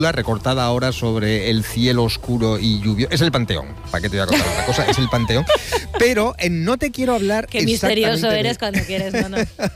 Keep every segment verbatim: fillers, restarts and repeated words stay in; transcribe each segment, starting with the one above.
recortada ahora sobre el cielo oscuro y lluvioso. Es el Panteón, ¿para qué te voy a contar otra cosa? Es el Panteón. Pero eh, no te quiero hablar Qué misterioso eres de... cuando quieres, no, no.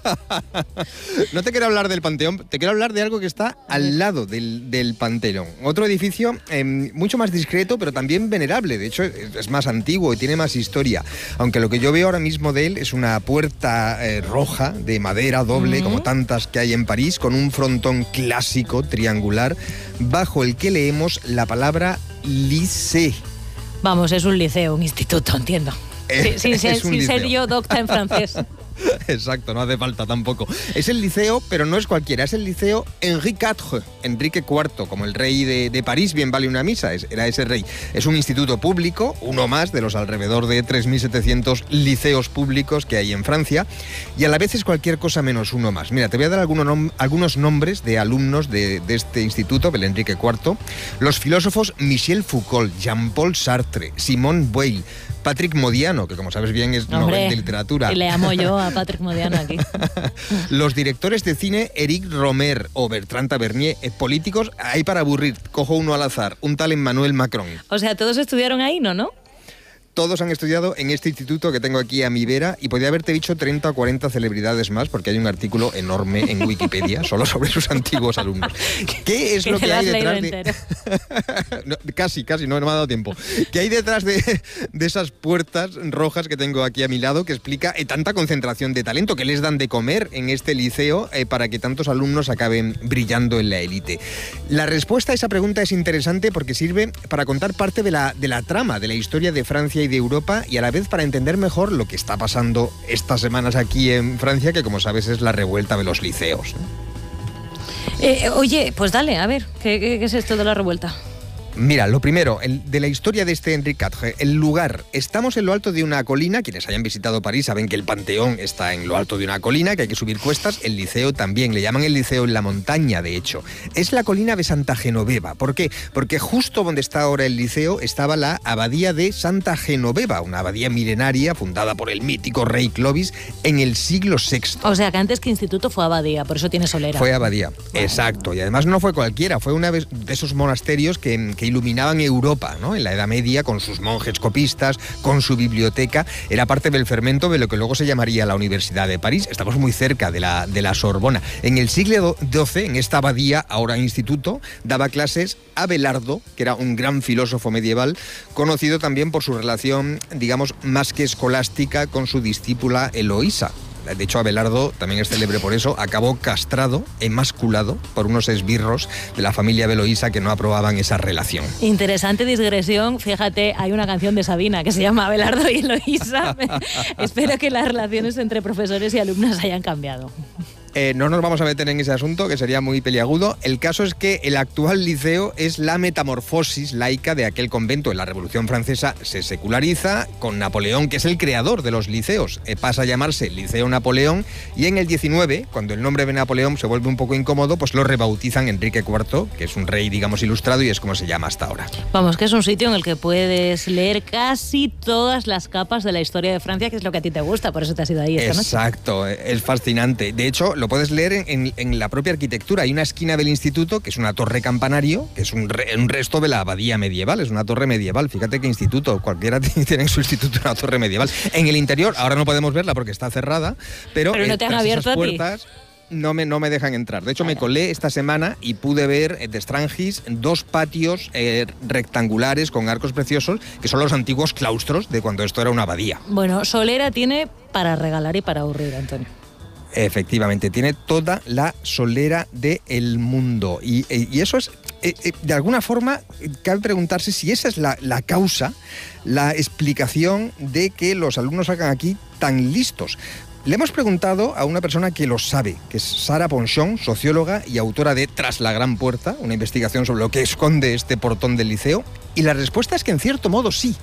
No te quiero hablar del Panteón, te quiero hablar de algo que está al lado del, del Panteón. Otro edificio eh, mucho más discreto, pero también venerable. De hecho, es más antiguo y tiene más historia. Aunque lo que yo veo ahora mismo de él es una puerta eh, roja de madera doble, uh-huh. como tantas que hay en París, con un frontón clásico, triangular, bajo el que leemos la palabra lycée. Vamos, es un liceo, un instituto, entiendo. Eh, sin ser, sin liceo. ser yo docta en francés. Exacto, no hace falta tampoco. Es el liceo, pero no es cualquiera, es el liceo Henri cuatro, Enrique cuarto, como el rey de, de París, bien vale una misa, es, era ese rey. Es un instituto público, uno más de los alrededor de tres mil setecientos liceos públicos que hay en Francia, y a la vez es cualquier cosa menos uno más. Mira, te voy a dar algunos, nom- algunos nombres de alumnos de, de este instituto, del Enrique cuarto. Los filósofos Michel Foucault, Jean-Paul Sartre, Simone Weil, Patrick Modiano, que como sabes bien es Nobel de literatura. Y le amo yo a Patrick Modiano aquí. Los directores de cine Éric Romer o Bertrand Tavernier, eh, políticos, hay para aburrir, cojo uno al azar, un tal Emmanuel Macron. O sea, todos estudiaron ahí, ¿no? ¿no? Todos han estudiado en este instituto que tengo aquí a mi vera y podría haberte dicho treinta o cuarenta celebridades más porque hay un artículo enorme en Wikipedia solo sobre sus antiguos alumnos. ¿Qué es que lo que hay lo detrás de...? no, casi, casi, no, no me ha dado tiempo. ¿Qué hay detrás de, de esas puertas rojas que tengo aquí a mi lado que explica eh, tanta concentración de talento que les dan de comer en este liceo eh, para que tantos alumnos acaben brillando en la élite? La respuesta a esa pregunta es interesante porque sirve para contar parte de la, de la trama de la historia de Francia y de Europa y a la vez para entender mejor lo que está pasando estas semanas aquí en Francia, que como sabes es la revuelta de los liceos. Eh, oye, pues dale, a ver, ¿qué, qué, qué es esto de la revuelta? Mira, lo primero, el, de la historia de este Henri cuatro, el lugar. Estamos en lo alto de una colina, quienes hayan visitado París saben que el Panteón está en lo alto de una colina, que hay que subir cuestas, el liceo también, le llaman el liceo en la montaña, de hecho. Es la colina de Santa Genoveva. ¿Por qué? Porque justo donde está ahora el liceo estaba la abadía de Santa Genoveva, una abadía milenaria fundada por el mítico rey Clovis en el siglo sexto. O sea, que antes que instituto fue abadía, por eso tiene solera. Fue abadía, bueno. Exacto, y además no fue cualquiera, fue uno de esos monasterios que, que iluminaban Europa, ¿no? En la Edad Media, con sus monjes copistas, con su biblioteca. Era parte del fermento de lo que luego se llamaría la Universidad de París. Estamos muy cerca de la, de la Sorbona. En el siglo doce, en esta abadía, ahora instituto, daba clases Abelardo, que era un gran filósofo medieval, conocido también por su relación, digamos, más que escolástica con su discípula Eloísa. De hecho, Abelardo, también es célebre por eso, acabó castrado, emasculado por unos esbirros de la familia Beloísa que no aprobaban esa relación. Interesante digresión. Fíjate, hay una canción de Sabina que se llama Abelardo y Eloísa. Espero que las relaciones entre profesores y alumnas hayan cambiado. Eh, no nos vamos a meter en ese asunto, que sería muy peliagudo. El caso es que el actual liceo es la metamorfosis laica de aquel convento. En la Revolución Francesa se seculariza con Napoleón, que es el creador de los liceos. Eh, pasa a llamarse Liceo Napoleón y en el diecinueve, cuando el nombre de Napoleón se vuelve un poco incómodo, pues lo rebautizan Enrique cuarto, que es un rey, digamos, ilustrado y es como se llama hasta ahora. Vamos, que es un sitio en el que puedes leer casi todas las capas de la historia de Francia, que es lo que a ti te gusta, por eso te has ido ahí esta noche. Exacto, es fascinante. De hecho, lo puedes leer en, en, en la propia arquitectura. Hay una esquina del instituto que es una torre campanario, que es un, re, un resto de la abadía medieval, es una torre medieval. Fíjate qué instituto, cualquiera tiene en su instituto una torre medieval. En el interior, ahora no podemos verla porque está cerrada, pero, pero no te han abierto esas puertas no me, no me dejan entrar. De hecho, me colé esta semana y pude ver eh, de Strangis dos patios eh, rectangulares con arcos preciosos, que son los antiguos claustros de cuando esto era una abadía. Bueno, solera tiene para regalar y para aburrir, Antonio. Efectivamente, tiene toda la solera del mundo. Y, y eso es, eh, eh, de alguna forma, cabe preguntarse si esa es la, la causa, la explicación de que los alumnos salgan aquí tan listos. Le hemos preguntado a una persona que lo sabe, que es Sara Ponchon, socióloga y autora de Tras la Gran Puerta, una investigación sobre lo que esconde este portón del liceo, y la respuesta es que en cierto modo sí.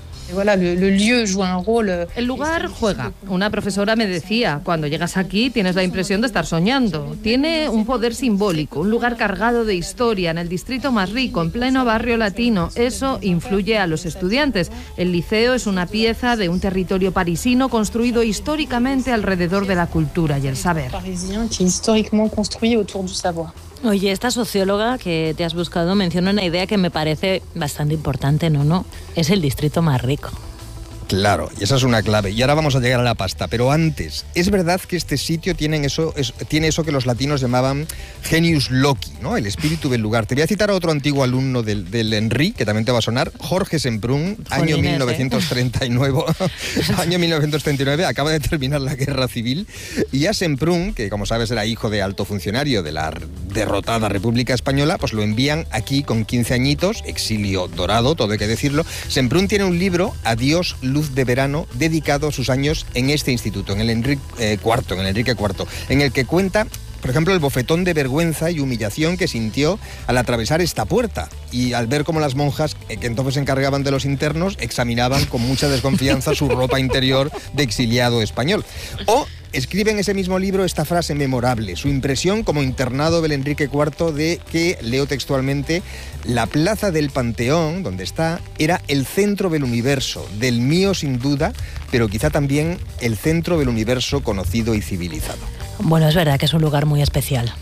El lugar juega. Una profesora me decía, cuando llegas aquí tienes la impresión de estar soñando. Tiene un poder simbólico, un lugar cargado de historia en el distrito más rico, en pleno barrio latino. Eso influye a los estudiantes. El liceo es una pieza de un territorio parisino construido históricamente alrededor de la cultura y el saber. Oye, esta socióloga que te has buscado menciona una idea que me parece bastante importante, ¿no? No, es el distrito más rico. Claro, y esa es una clave. Y ahora vamos a llegar a la pasta. Pero antes, es verdad que este sitio tiene eso, es, tiene eso que los latinos llamaban genius loci, ¿no? El espíritu del lugar. Te voy a citar a otro antiguo alumno del, del Henry, que también te va a sonar, Jorge Semprún, año mil novecientos treinta y nueve. ¿eh? año mil novecientos treinta y nueve, acaba de terminar la guerra civil. Y a Semprún, que como sabes era hijo de alto funcionario de la derrotada República Española, pues lo envían aquí con quince añitos, exilio dorado, todo hay que decirlo. Semprún tiene un libro, Adiós, Luz de Verano, dedicado a sus años en este instituto, en el Enrique eh, cuarto, en el Enrique cuarto, en el que cuenta, por ejemplo, el bofetón de vergüenza y humillación que sintió al atravesar esta puerta y al ver cómo las monjas, eh, que entonces se encargaban de los internos, examinaban con mucha desconfianza su ropa interior de exiliado español. O escribe en ese mismo libro esta frase memorable, su impresión como internado del Enrique cuarto de que, leo textualmente, la plaza del Panteón, donde está, era el centro del universo, del mío sin duda, pero quizá también el centro del universo conocido y civilizado. Bueno, es verdad que es un lugar muy especial.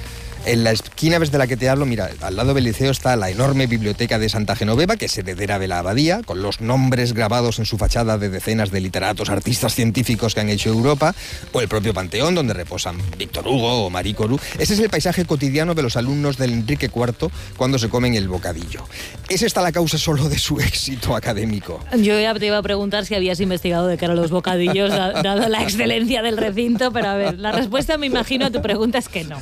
En la esquina desde la que te hablo, mira, al lado del liceo está la enorme biblioteca de Santa Genoveva, que es heredera de la abadía, con los nombres grabados en su fachada de decenas de literatos, artistas, científicos que han hecho Europa, o el propio Panteón, donde reposan Víctor Hugo o Marie Curie. Ese es el paisaje cotidiano de los alumnos del Enrique cuarto cuando se comen el bocadillo. ¿Es esta la causa solo de su éxito académico? Yo ya te iba a preguntar si habías investigado de qué eran los bocadillos, dado la excelencia del recinto, pero a ver, la respuesta, me imagino, a tu pregunta es que no.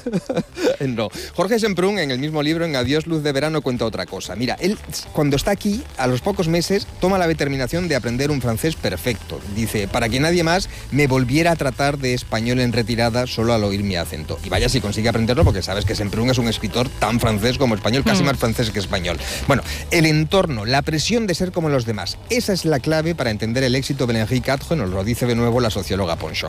No. Jorge Semprún, en el mismo libro, en Adiós, Luz de Verano, cuenta otra cosa. Mira, él, cuando está aquí, a los pocos meses, toma la determinación de aprender un francés perfecto. Dice, para que nadie más me volviera a tratar de español en retirada solo al oír mi acento. Y vaya si consigue aprenderlo, porque sabes que Semprún es un escritor tan francés como español, casi mm. más francés que español. Bueno, el entorno, la presión de ser como los demás, esa es la clave para entender el éxito del Henri cuatro, nos lo dice de nuevo la socióloga Ponchon.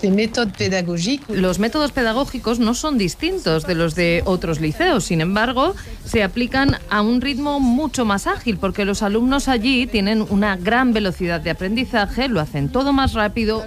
Los métodos pedagógicos no son distintos de los de otros liceos, sin embargo, se aplican a un ritmo mucho más ágil, porque los alumnos allí tienen una gran velocidad de aprendizaje, lo hacen todo más rápido.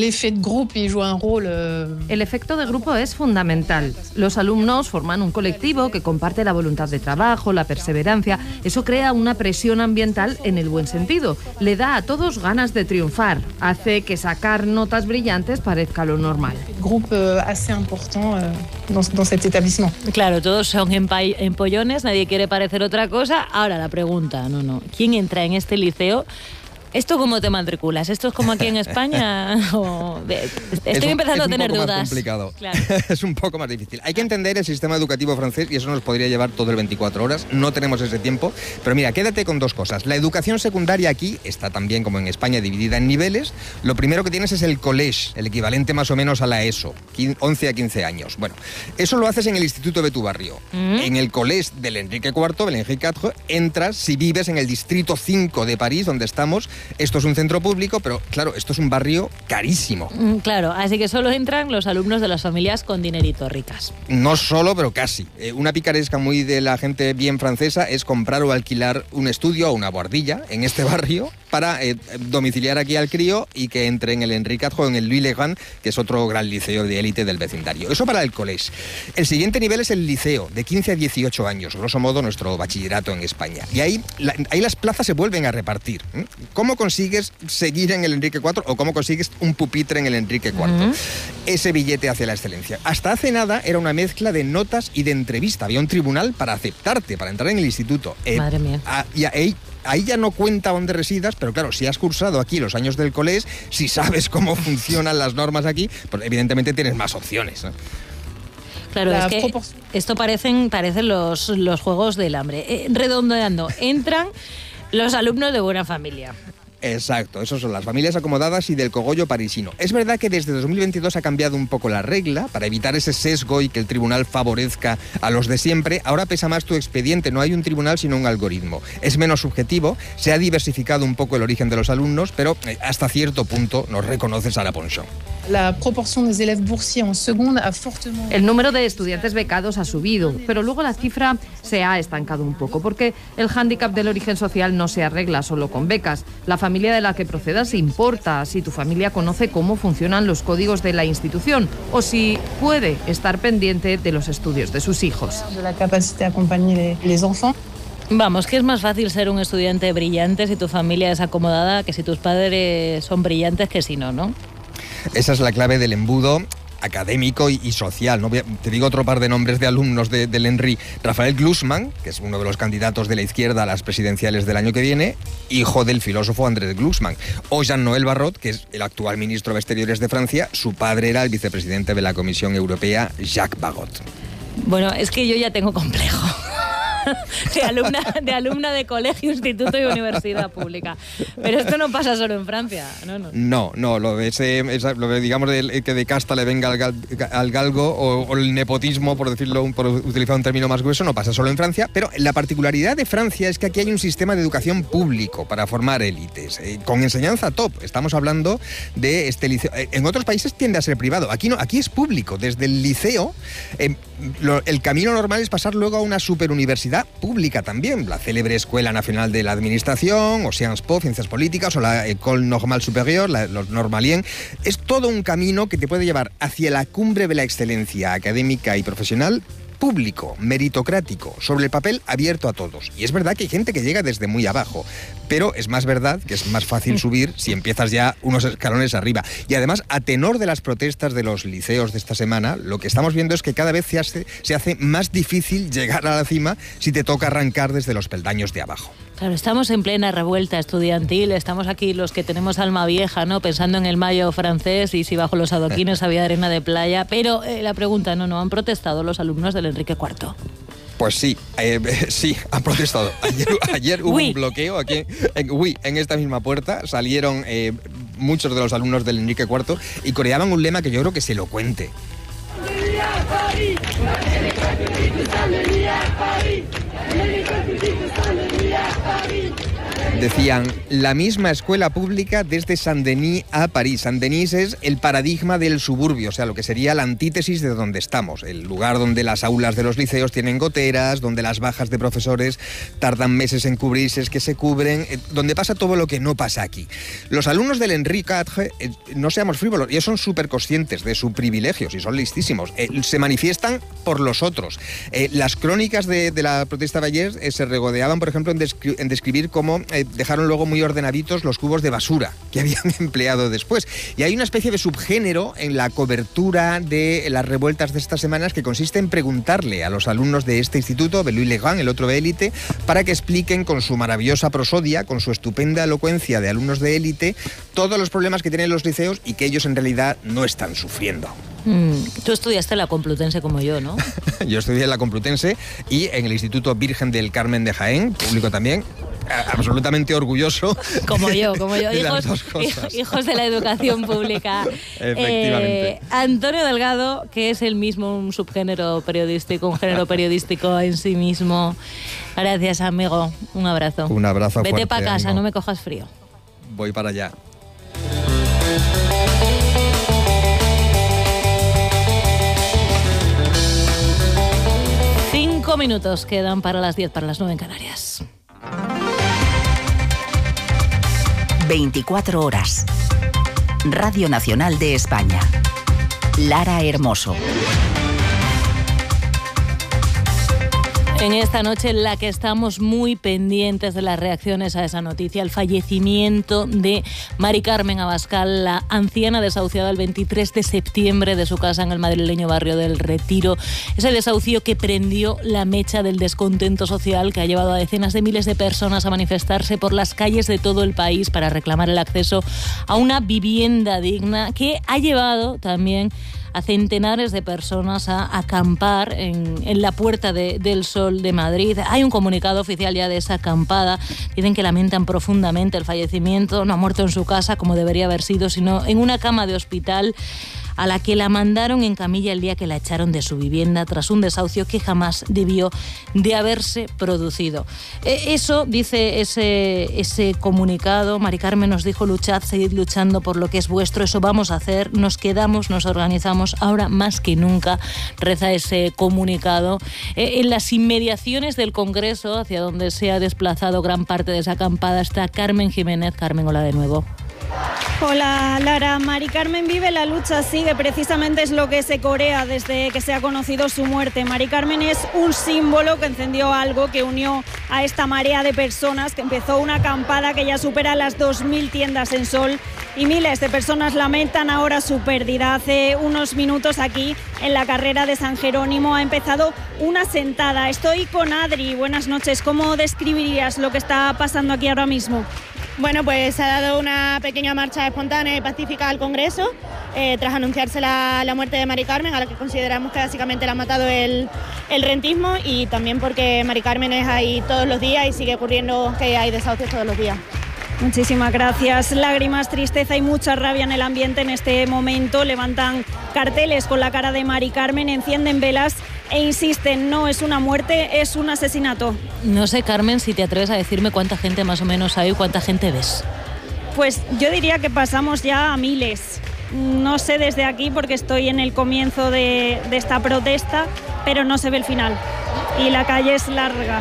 El efecto de grupo es fundamental. Los alumnos forman un colectivo que comparte la voluntad de trabajo, la perseverancia. Eso crea una presión ambiental en el buen sentido. Le da a todos ganas de triunfar. Hace que sacar notas brillantes parezca lo normal. Grupo assez important dans, dans cet établissement. Claro, todos son empollones, nadie quiere parecer otra cosa. Ahora la pregunta, no, no, ¿quién entra en este liceo? ¿Esto cómo te matriculas? ¿Esto es como aquí en España? ¿O de, estoy es un, empezando es a tener dudas. Es un poco dudas. más complicado. Claro. Es un poco más difícil. Hay que entender el sistema educativo francés y eso nos podría llevar todo el veinticuatro horas. No tenemos ese tiempo. Pero mira, quédate con dos cosas. La educación secundaria aquí está también, como en España, dividida en niveles. Lo primero que tienes es el collège, el equivalente más o menos a la ESO, once a quince años. Bueno, eso lo haces en el instituto de tu barrio. Mm. En el collège del Enrique cuarto, del Henri cuatro, entras si vives en el distrito cinco de París, donde estamos. Esto es un centro público, pero claro, esto es un barrio carísimo. Mm, claro, así que solo entran los alumnos de las familias con dinerito ricas. No solo, pero casi. Eh, una picaresca muy de la gente bien francesa es comprar o alquilar un estudio o una guardilla en este barrio para eh, domiciliar aquí al crío y que entre en el Henri cuatro o en el Louis Le Grand, que es otro gran liceo de élite del vecindario. Eso para el collège. El siguiente nivel es el liceo, de quince a dieciocho años, grosso modo nuestro bachillerato en España. Y ahí, la, ahí las plazas se vuelven a repartir. ¿eh? ¿Cómo consigues seguir en el Enrique cuatro o cómo consigues un pupitre en el Enrique cuarto? Uh-huh. Ese billete hacia la excelencia. Hasta hace nada era una mezcla de notas y de entrevista. Había un tribunal para aceptarte, para entrar en el instituto. Eh, Madre mía. A, y a, ahí, ahí ya no cuenta dónde residas, pero claro, si has cursado aquí los años del collège, si sabes cómo funcionan las normas aquí, pues evidentemente tienes más opciones, ¿no? Claro, La es que propor- esto parecen, parecen los, los juegos del hambre. Eh, redondeando, entran los alumnos de buena familia. Exacto, esos son las familias acomodadas y del cogollo parisino. Es verdad que desde dos mil veintidós ha cambiado un poco la regla para evitar ese sesgo y que el tribunal favorezca a los de siempre. Ahora pesa más tu expediente, no hay un tribunal sino un algoritmo. Es menos subjetivo, se ha diversificado un poco el origen de los alumnos, pero hasta cierto punto nos reconoce Sara Ponchon. La proporción des élèves boursiers en seconde a fortement... El número de estudiantes becados ha subido, pero luego la cifra se ha estancado un poco, porque el hándicap del origen social no se arregla solo con becas. La familia de la que procedas importa, si tu familia conoce cómo funcionan los códigos de la institución o si puede estar pendiente de los estudios de sus hijos. De la capacidad de acompañar les enfants. Vamos, que es más fácil ser un estudiante brillante si tu familia es acomodada que si tus padres son brillantes que si no, ¿no? Esa es la clave del embudo académico y, y social, ¿no? Te digo otro par de nombres de alumnos de, del ENRI. Rafael Glucksmann, que es uno de los candidatos de la izquierda a las presidenciales del año que viene, hijo del filósofo Andrés Glucksmann. O Jean-Noël Barrot, que es el actual ministro de Exteriores de Francia, su padre era el vicepresidente de la Comisión Europea, Jacques Barrot. Bueno, es que yo ya tengo complejo. De alumna, de alumna de colegio, instituto y universidad pública. Pero esto no pasa solo en Francia, ¿no? No, no, no lo, ese, esa, lo digamos de, que de casta le venga al, gal, al galgo o, o el nepotismo, por decirlo, por utilizar un término más grueso, no pasa solo en Francia, pero la particularidad de Francia es que aquí hay un sistema de educación público para formar élites, eh, con enseñanza top. Estamos hablando de este liceo. En otros países tiende a ser privado, aquí no, aquí es público. Desde el liceo, eh, lo, el camino normal es pasar luego a una superuniversidad pública también, la célebre Escuela Nacional de la Administración, o Sciences Po, Ciencias Políticas, o la École Normale Supérieure, la, los Normalien. Es todo un camino que te puede llevar hacia la cumbre de la excelencia académica y profesional, público, meritocrático, sobre el papel abierto a todos. Y es verdad que hay gente que llega desde muy abajo, pero es más verdad que es más fácil subir si empiezas ya unos escalones arriba. Y además, a tenor de las protestas de los liceos de esta semana, lo que estamos viendo es que cada vez se hace, se hace más difícil llegar a la cima si te toca arrancar desde los peldaños de abajo. Claro, estamos en plena revuelta estudiantil, estamos aquí los que tenemos alma vieja, ¿no? Pensando en el mayo francés y si bajo los adoquines había arena de playa. Pero eh, la pregunta, no, no, ¿han protestado los alumnos del Enrique cuarto? Pues sí, eh, sí, han protestado. Ayer, ayer hubo un bloqueo aquí, en, uy, en esta misma puerta salieron eh, muchos de los alumnos del Enrique cuarto y coreaban un lema que yo creo que es elocuente. Decían, la misma escuela pública desde Saint-Denis a París. Saint-Denis es el paradigma del suburbio, o sea, lo que sería la antítesis de donde estamos, el lugar donde las aulas de los liceos tienen goteras, donde las bajas de profesores tardan meses en cubrirse, es que se cubren, donde pasa todo lo que no pasa aquí. Los alumnos del Henri cuatro, eh, no seamos frívolos, ellos son súper conscientes de su privilegio, y son listísimos, eh, se manifiestan por los otros. Eh, las crónicas de, de la protesta de ayer eh, se regodeaban, por ejemplo, en, descri en describir cómo eh, dejaron luego muy ordenaditos los cubos de basura que habían empleado después. Y hay una especie de subgénero en la cobertura de las revueltas de estas semanas que consiste en preguntarle a los alumnos de este instituto, de Louis Legrand, el otro de élite, para que expliquen con su maravillosa prosodia, con su estupenda elocuencia de alumnos de élite, todos los problemas que tienen los liceos y que ellos en realidad no están sufriendo. Mm, tú estudiaste en la Complutense como yo, ¿no? Yo estudié en la Complutense y en el Instituto Virgen del Carmen de Jaén, público también, absolutamente orgulloso. Como yo, como yo, de hijos, hijos de la educación pública. Efectivamente. Eh, Antonio Delgado, que es el mismo un subgénero periodístico, un género periodístico en sí mismo. Gracias, amigo. Un abrazo. Un abrazo fuerte. Vete para casa, amigo. No me cojas frío. Voy para allá. Cinco minutos quedan para las diez, para las nueve en Canarias. veinticuatro horas. Radio Nacional de España. Lara Hermoso. En esta noche en la que estamos muy pendientes de las reacciones a esa noticia, el fallecimiento de Mari Carmen Abascal, la anciana desahuciada el veintitrés de septiembre de su casa en el madrileño barrio del Retiro. Ese desahucio que prendió la mecha del descontento social que ha llevado a decenas de miles de personas a manifestarse por las calles de todo el país para reclamar el acceso a una vivienda digna, que ha llevado también a centenares de personas a acampar en, en la Puerta de, del Sol de Madrid. Hay un comunicado oficial ya de esa acampada. Dicen que lamentan profundamente el fallecimiento. No ha muerto en su casa como debería haber sido, sino en una cama de hospital. a la que la mandaron en camilla el día que la echaron de su vivienda tras un desahucio que jamás debió de haberse producido. Eso dice ese, ese comunicado. Mari Carmen nos dijo: luchad, seguid luchando por lo que es vuestro, eso vamos a hacer, nos quedamos, nos organizamos, ahora más que nunca, reza ese comunicado. En las inmediaciones del Congreso, hacia donde se ha desplazado gran parte de esa acampada, está Carmen Jiménez. Carmen, hola de nuevo. Hola Lara, Mari Carmen vive, la lucha sigue, precisamente es lo que se corea desde que se ha conocido su muerte. Mari Carmen es un símbolo que encendió algo, que unió a esta marea de personas, que empezó una acampada que ya supera las dos mil tiendas en Sol y miles de personas lamentan ahora su pérdida. Hace unos minutos aquí en la carrera de San Jerónimo ha empezado una sentada. Estoy con Adri, buenas noches, ¿cómo describirías lo que está pasando aquí ahora mismo? Bueno, pues se ha dado una pequeña marcha espontánea y pacífica al Congreso eh, tras anunciarse la, la muerte de Mari Carmen, a la que consideramos que básicamente la ha matado el, el rentismo, y también porque Mari Carmen es ahí todos los días y sigue ocurriendo que hay desahucios todos los días. Muchísimas gracias. Lágrimas, tristeza y mucha rabia en el ambiente en este momento. Levantan carteles con la cara de Mari Carmen, encienden velas e insisten, no es una muerte, es un asesinato. No sé, Carmen, si te atreves a decirme cuánta gente más o menos hay y cuánta gente ves. Pues yo diría que pasamos ya a miles. No sé desde aquí porque estoy en el comienzo de, de esta protesta, pero no se ve el final y la calle es larga.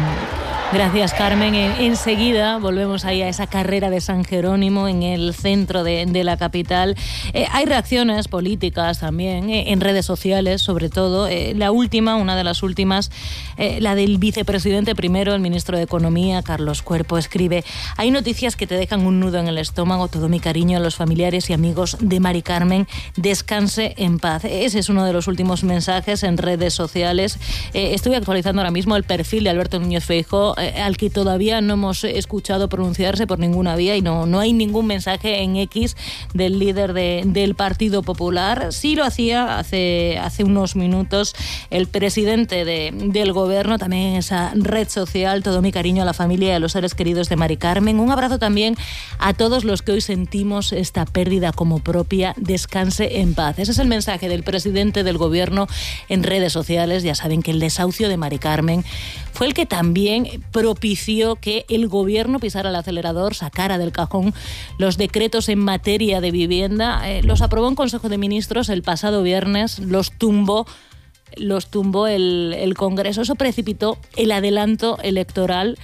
Gracias, Carmen. Enseguida volvemos ahí a esa carrera de San Jerónimo en el centro de, de la capital. Eh, hay reacciones políticas también, eh, en redes sociales sobre todo. Eh, la última, una de las últimas, eh, la del vicepresidente primero, el ministro de Economía, Carlos Cuerpo, escribe: hay noticias que te dejan un nudo en el estómago, todo mi cariño a los familiares y amigos de Mari Carmen, descanse en paz. Ese es uno de los últimos mensajes en redes sociales. Eh, estoy actualizando ahora mismo el perfil de Alberto Núñez Feijóo, al que todavía no hemos escuchado pronunciarse por ninguna vía, y no, no hay ningún mensaje en X del líder de, del Partido Popular. Sí lo hacía hace, hace unos minutos el presidente de, del Gobierno, también en esa red social: todo mi cariño a la familia y a los seres queridos de Mari Carmen. Un abrazo también a todos los que hoy sentimos esta pérdida como propia, descanse en paz. Ese es el mensaje del presidente del Gobierno en redes sociales. Ya saben que el desahucio de Mari Carmen fue el que también propició que el Gobierno pisara el acelerador, sacara del cajón los decretos en materia de vivienda. Eh, los aprobó en Consejo de Ministros el pasado viernes, los tumbó, los tumbó el, el Congreso. Eso precipitó el adelanto electoral.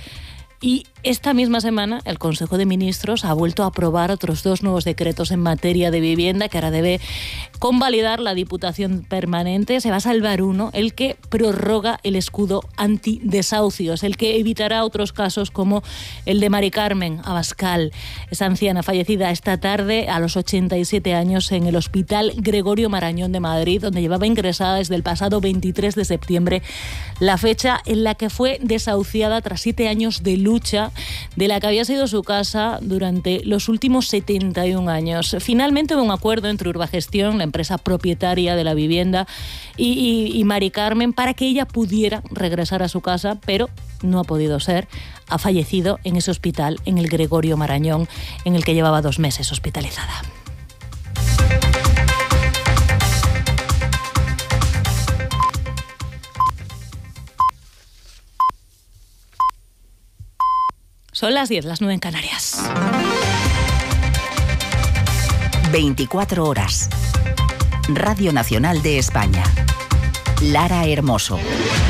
Y esta misma semana el Consejo de Ministros ha vuelto a aprobar otros dos nuevos decretos en materia de vivienda que ahora debe convalidar la Diputación Permanente. Se va a salvar uno, el que prorroga el escudo antidesahucios, el que evitará otros casos como el de Mari Carmen Abascal, esa anciana fallecida esta tarde a los ochenta y siete años en el Hospital Gregorio Marañón de Madrid, donde llevaba ingresada desde el pasado veintitrés de septiembre, la fecha en la que fue desahuciada tras siete años de lucha de la que había sido su casa durante los últimos setenta y un años. Finalmente hubo un acuerdo entre Urbagestión, la empresa propietaria de la vivienda, y, y, y Mari Carmen para que ella pudiera regresar a su casa, pero no ha podido ser. Ha fallecido en ese hospital, en el Gregorio Marañón, en el que llevaba dos meses hospitalizada. Son las diez, las nueve en Canarias. veinticuatro horas. Radio Nacional de España. Lara Hermoso.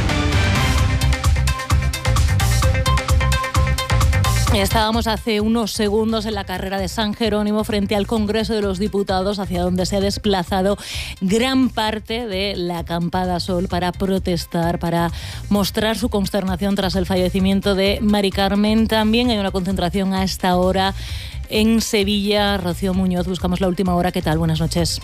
Estábamos hace unos segundos en la carrera de San Jerónimo frente al Congreso de los Diputados, hacia donde se ha desplazado gran parte de la acampada Sol para protestar, para mostrar su consternación tras el fallecimiento de Mari Carmen. También hay una concentración a esta hora en Sevilla. Rocío Muñoz, buscamos la última hora. ¿Qué tal? Buenas noches.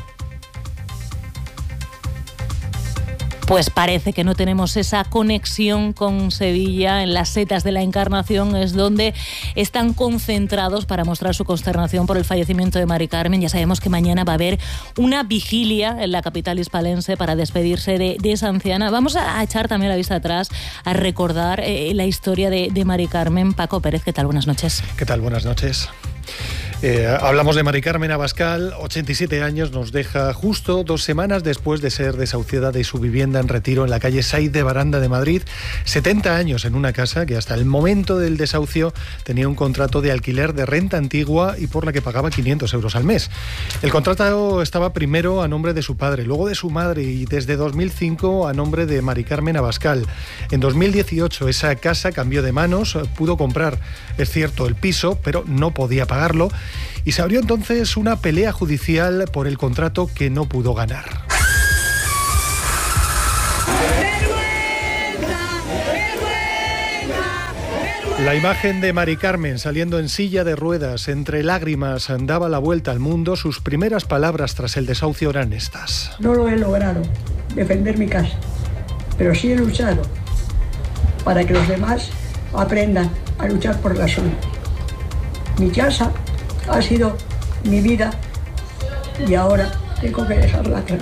Pues parece que no tenemos esa conexión con Sevilla. En las setas de la Encarnación es donde están concentrados para mostrar su consternación por el fallecimiento de Mari Carmen. Ya sabemos que mañana va a haber una vigilia en la capital hispalense para despedirse de, de esa anciana. Vamos a echar también la vista atrás, a recordar eh, la historia de, de Mari Carmen. Paco Pérez, ¿qué tal? Buenas noches. ¿Qué tal? Buenas noches. Eh, hablamos de Mari Carmen Abascal, ochenta y siete años, nos deja justo dos semanas después de ser desahuciada de su vivienda en Retiro, en la calle Said de Baranda de Madrid. setenta años en una casa que hasta el momento del desahucio tenía un contrato de alquiler de renta antigua y por la que pagaba quinientos euros al mes. El contrato estaba primero a nombre de su padre, luego de su madre y desde dos mil cinco a nombre de Mari Carmen Abascal. En dos mil dieciocho esa casa cambió de manos, pudo comprar, es cierto, el piso, pero no podía pagarlo. Y se abrió entonces una pelea judicial por el contrato que no pudo ganar. La imagen de Mari Carmen saliendo en silla de ruedas, entre lágrimas, daba la vuelta al mundo. Sus primeras palabras tras el desahucio eran estas. No lo he logrado, defender mi casa, pero sí he luchado para que los demás aprendan a luchar por la suya. Mi casa ha sido mi vida y ahora tengo que dejarla atrás.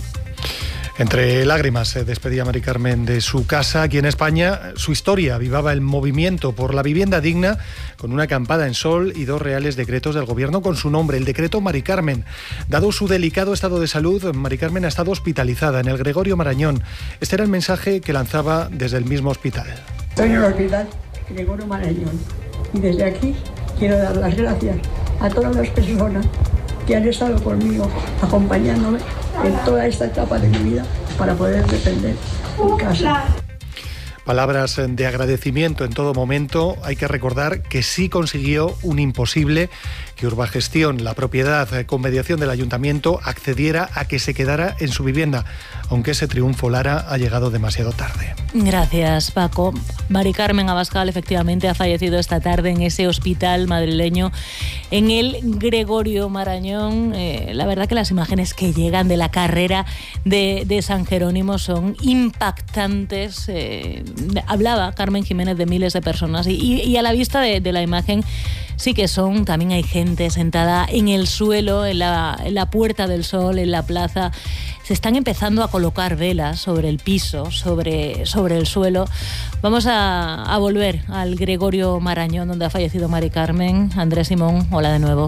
Entre lágrimas se despedía Mari Carmen de su casa. Aquí en España su historia avivaba el movimiento por la vivienda digna con una acampada en sol y dos reales decretos del gobierno con su nombre, el decreto Mari Carmen. Dado su delicado estado de salud, Mari Carmen ha estado hospitalizada en el Gregorio Marañón. Este era el mensaje que lanzaba desde el mismo hospital. Estoy en el hospital Gregorio Marañón y desde aquí quiero dar las gracias a todas las personas que han estado conmigo, acompañándome en toda esta etapa de mi vida para poder defender mi casa. Palabras de agradecimiento en todo momento. Hay que recordar que sí consiguió un imposible, que Urbagestión, la propiedad con mediación del ayuntamiento, accediera a que se quedara en su vivienda, aunque ese triunfo, Lara, ha llegado demasiado tarde. Gracias, Paco. Mari Carmen Abascal efectivamente ha fallecido esta tarde en ese hospital madrileño, en el Gregorio Marañón. Eh, la verdad que las imágenes que llegan de la carrera de, de San Jerónimo son impactantes. Eh, hablaba Carmen Jiménez de miles de personas y, y, y a la vista de, de la imagen sí que son, también hay gente sentada en el suelo, en la, en la Puerta del Sol, en la plaza. Se están empezando a colocar velas sobre el piso, sobre, sobre el suelo. Vamos a, a volver al Gregorio Marañón, donde ha fallecido Mari Carmen. Andrés Simón, hola de nuevo.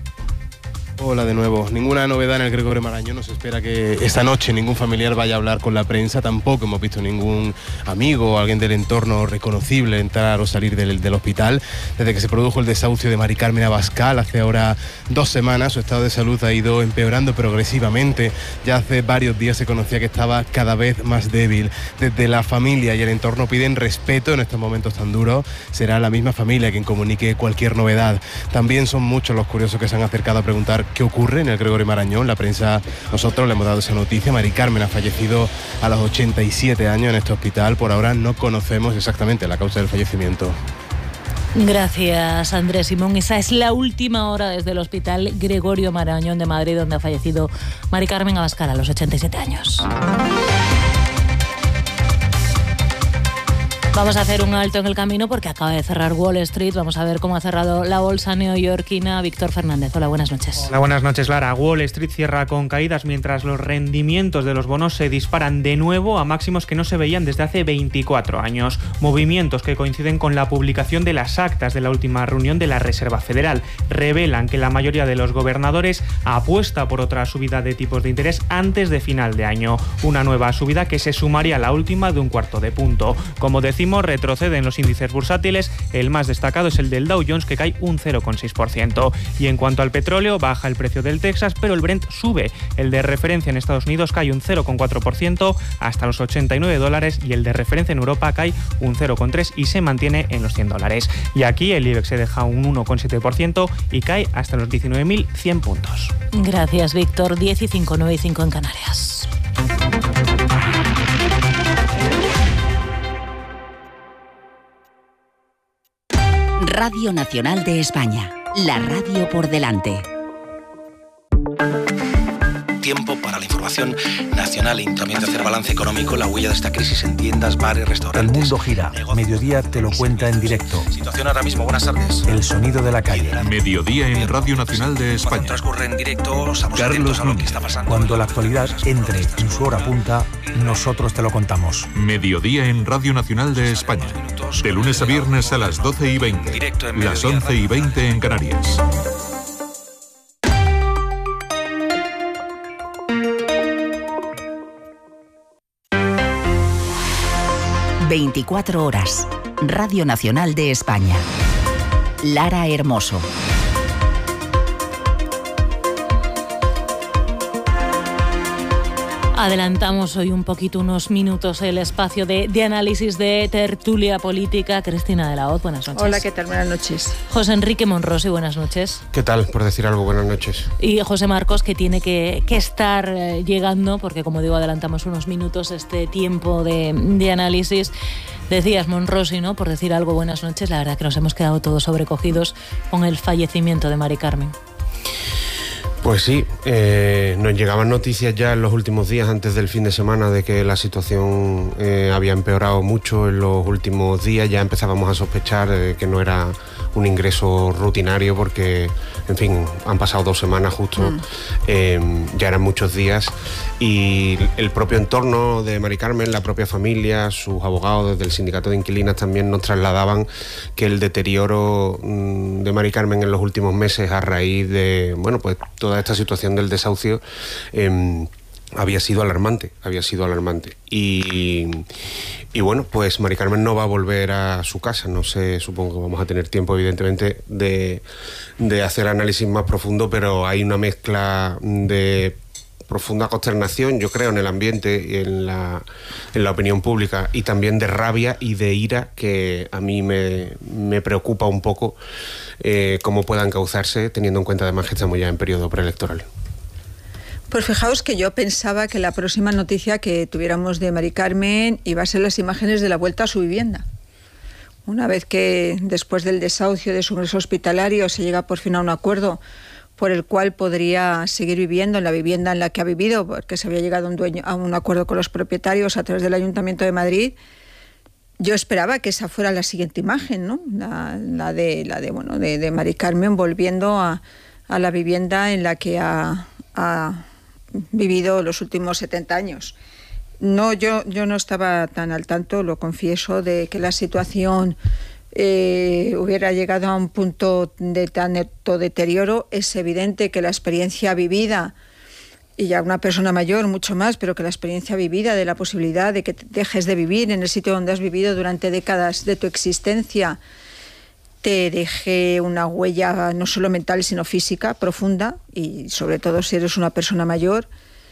Hola de nuevo. Ninguna novedad en el Gregorio Marañón. No se espera que esta noche ningún familiar vaya a hablar con la prensa. Tampoco hemos visto ningún amigo o alguien del entorno reconocible entrar o salir del, del hospital. Desde que se produjo el desahucio de Mari Carmen Abascal hace ahora dos semanas, su estado de salud ha ido empeorando progresivamente. Ya hace varios días se conocía que estaba cada vez más débil. Desde la familia y el entorno piden respeto en estos momentos tan duros. Será la misma familia quien comunique cualquier novedad. También son muchos los curiosos que se han acercado a preguntar qué ocurre en el Gregorio Marañón. La prensa, nosotros le hemos dado esa noticia. Mari Carmen ha fallecido a los ochenta y siete años en este hospital. Por ahora no conocemos exactamente la causa del fallecimiento. Gracias, Andrés Simón. Esa es la última hora desde el Hospital Gregorio Marañón de Madrid, donde ha fallecido Mari Carmen Abascal a los ochenta y siete años. Vamos a hacer un alto en el camino porque acaba de cerrar Wall Street. Vamos a ver cómo ha cerrado la bolsa neoyorquina. Víctor Fernández, hola, buenas noches. Hola, buenas noches, Lara. Wall Street cierra con caídas mientras los rendimientos de los bonos se disparan de nuevo a máximos que no se veían desde hace veinticuatro años. Movimientos que coinciden con la publicación de las actas de la última reunión de la Reserva Federal. Revelan que la mayoría de los gobernadores apuesta por otra subida de tipos de interés antes de final de año. Una nueva subida que se sumaría a la última de un cuarto de punto. Como decimos, retroceden los índices bursátiles. El más destacado es el del Dow Jones, que cae un cero coma seis por ciento. Y en cuanto al petróleo, baja el precio del Texas, pero el Brent sube. El de referencia en Estados Unidos cae un cero coma cuatro por ciento hasta los ochenta y nueve dólares y el de referencia en Europa cae un cero coma tres por ciento y se mantiene en los cien dólares. Y aquí el IBEX se deja un uno coma siete por ciento y cae hasta los diecinueve mil cien puntos. Gracias, Víctor. diez y cinco, nueve y cinco en Canarias. Radio Nacional de España, la radio por delante. Tiempo para la información nacional y también de hacer balance económico, la huella de esta crisis en tiendas, bares, restaurantes. El mundo gira. Mediodía te lo cuenta en directo. Situación ahora mismo, buenas tardes. El sonido de la calle. Mediodía en Radio Nacional de España. Cuando transcurre en directo, estamos atentos a lo que está pasando. Cuando la actualidad entre en su hora punta, nosotros te lo contamos. Mediodía en Radio Nacional de España. De lunes a viernes a las doce y veinte. Las once y veinte en Canarias. veinticuatro horas. Radio Nacional de España. Lara Hermoso. Adelantamos hoy un poquito, unos minutos, el espacio de, de análisis de tertulia política. Cristina de la Hoz, buenas noches. Hola, ¿qué tal? Buenas noches. José Enrique Monrosi, buenas noches. ¿Qué tal? Por decir algo, buenas noches. Y José Marcos, que tiene que, que estar eh, llegando, porque como digo, adelantamos unos minutos este tiempo de, de análisis. Decías, Monrosi, ¿no? Por decir algo, buenas noches. La verdad que nos hemos quedado todos sobrecogidos con el fallecimiento de Mari Carmen. Pues sí, eh, nos llegaban noticias ya en los últimos días, antes del fin de semana, de que la situación eh, había empeorado mucho en los últimos días. Ya empezábamos a sospechar eh, que no era un ingreso rutinario, porque, en fin, han pasado dos semanas justo, mm. eh, ya eran muchos días, y el propio entorno de Mari Carmen, la propia familia, sus abogados desde el sindicato de inquilinas también nos trasladaban que el deterioro mm, de Mari Carmen en los últimos meses, a raíz de, bueno, pues toda esta situación del desahucio, eh, había sido alarmante, había sido alarmante. Y, y bueno, pues Mari Carmen no va a volver a su casa. No sé, supongo que vamos a tener tiempo, evidentemente, de, de hacer análisis más profundo, pero hay una mezcla de profunda consternación, yo creo, en el ambiente y en la, en la opinión pública, y también de rabia y de ira, que a mí me, me preocupa un poco eh, cómo puedan causarse, teniendo en cuenta además que estamos ya en periodo preelectoral. Pues fijaos que yo pensaba que la próxima noticia que tuviéramos de Mari Carmen iba a ser las imágenes de la vuelta a su vivienda. Una vez que, después del desahucio de su ingreso hospitalario, se llega por fin a un acuerdo por el cual podría seguir viviendo en la vivienda en la que ha vivido, porque se había llegado a un, dueño, a un acuerdo con los propietarios a través del Ayuntamiento de Madrid. Yo esperaba que esa fuera la siguiente imagen, ¿no? La, la de la de bueno de, de Mari Carmen volviendo a, a la vivienda en la que ha, ha vivido los últimos setenta años. No, yo, yo no estaba tan al tanto, lo confieso, de que la situación Eh, hubiera llegado a un punto de tan neto deterioro. Es evidente que la experiencia vivida, y ya una persona mayor mucho más, pero que la experiencia vivida de la posibilidad de que dejes de vivir en el sitio donde has vivido durante décadas de tu existencia te deje una huella no solo mental sino física profunda, y sobre todo si eres una persona mayor.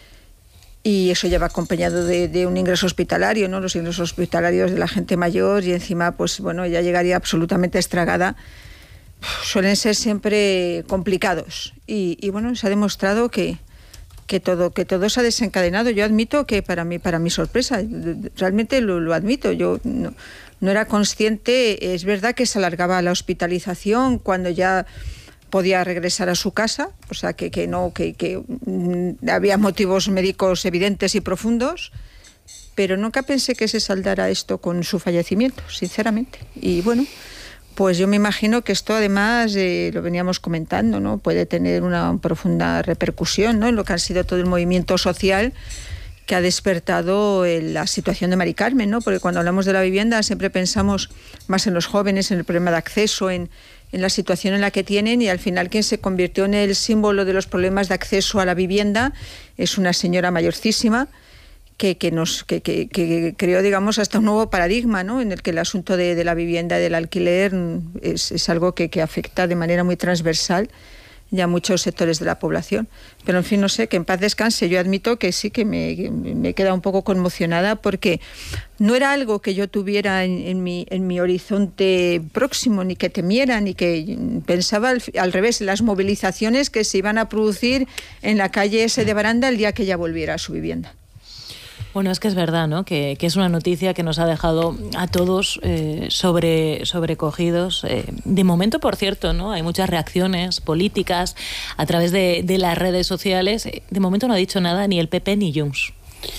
Y eso ya va acompañado de, de un ingreso hospitalario, ¿no? Los ingresos hospitalarios de la gente mayor, y encima, pues bueno, ya llegaría absolutamente estragada. Suelen ser siempre complicados. Y, y bueno, se ha demostrado que, que, todo, que todo se ha desencadenado. Yo admito que para mí, para mi sorpresa, realmente lo, lo admito. Yo no, no era consciente. Es verdad que se alargaba la hospitalización cuando ya podía regresar a su casa, o sea que, que no que, que mm, había motivos médicos evidentes y profundos, pero nunca pensé que se saldara esto con su fallecimiento, sinceramente. Y bueno, pues yo me imagino que esto además, eh, lo veníamos comentando, ¿no? Puede tener una profunda repercusión, ¿no? En lo que ha sido todo el movimiento social que ha despertado en la situación de Mari Carmen, ¿no? Porque cuando hablamos de la vivienda siempre pensamos más en los jóvenes, en el problema de acceso, en en la situación en la que tienen, y al final quien se convirtió en el símbolo de los problemas de acceso a la vivienda es una señora mayorcísima que, que nos que, que, que creó, digamos, hasta un nuevo paradigma, ¿no? En el que el asunto de, de la vivienda y del alquiler es, es algo que, que afecta de manera muy transversal ya muchos sectores de la población. Pero en fin, no sé, que en paz descanse. Yo admito que sí que me, que me he quedado un poco conmocionada, porque no era algo que yo tuviera en, en, mi, en mi horizonte próximo, ni que temiera, ni que pensaba al, al revés, las movilizaciones que se iban a producir en la calle S de Baranda el día que ella volviera a su vivienda. Bueno, es que es verdad, ¿no? Que, que es una noticia que nos ha dejado a todos eh, sobre, sobrecogidos. Eh, de momento, por cierto, ¿no? Hay muchas reacciones políticas a través de, de las redes sociales. De momento no ha dicho nada ni el P P ni Junts.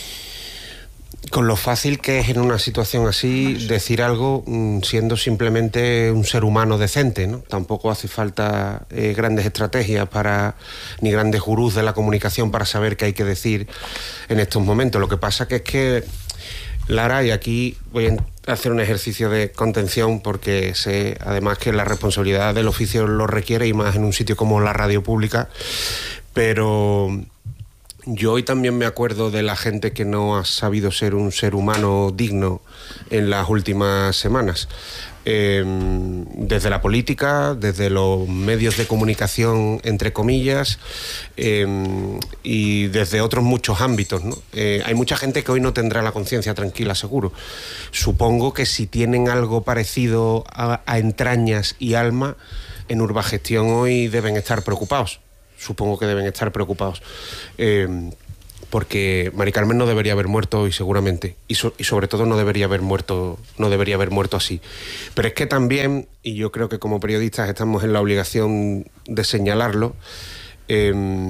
Con lo fácil que es en una situación así decir algo siendo simplemente un ser humano decente, ¿no? Tampoco hace falta eh, grandes estrategias para ni grandes gurús de la comunicación para saber qué hay que decir en estos momentos. Lo que pasa que es que, Lara, y aquí voy a hacer un ejercicio de contención porque sé además que la responsabilidad del oficio lo requiere, y más en un sitio como la radio pública, pero Yo hoy también me acuerdo de la gente que no ha sabido ser un ser humano digno en las últimas semanas. Eh, desde la política, desde los medios de comunicación, entre comillas, eh, y desde otros muchos ámbitos, ¿no? Eh, hay mucha gente que hoy no tendrá la conciencia tranquila, seguro. Supongo que si tienen algo parecido a, a entrañas y alma, en Urbagestión hoy deben estar preocupados. Supongo que deben estar preocupados. Eh, porque Mari Carmen no debería haber muerto hoy, seguramente, y, so, y sobre todo no debería haber muerto, no debería haber muerto así. Pero es que también, y yo creo que como periodistas estamos en la obligación de señalarlo, eh,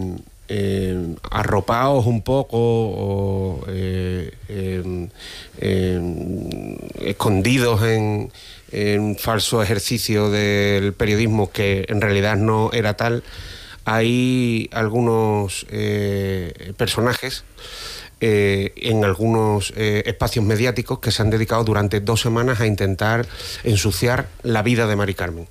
eh, arropaos un poco o eh, eh, eh, escondidos en, en un falso ejercicio del periodismo que en realidad no era tal. Hay algunos eh, personajes eh, en algunos eh, espacios mediáticos que se han dedicado durante dos semanas a intentar ensuciar la vida de Mari Carmen.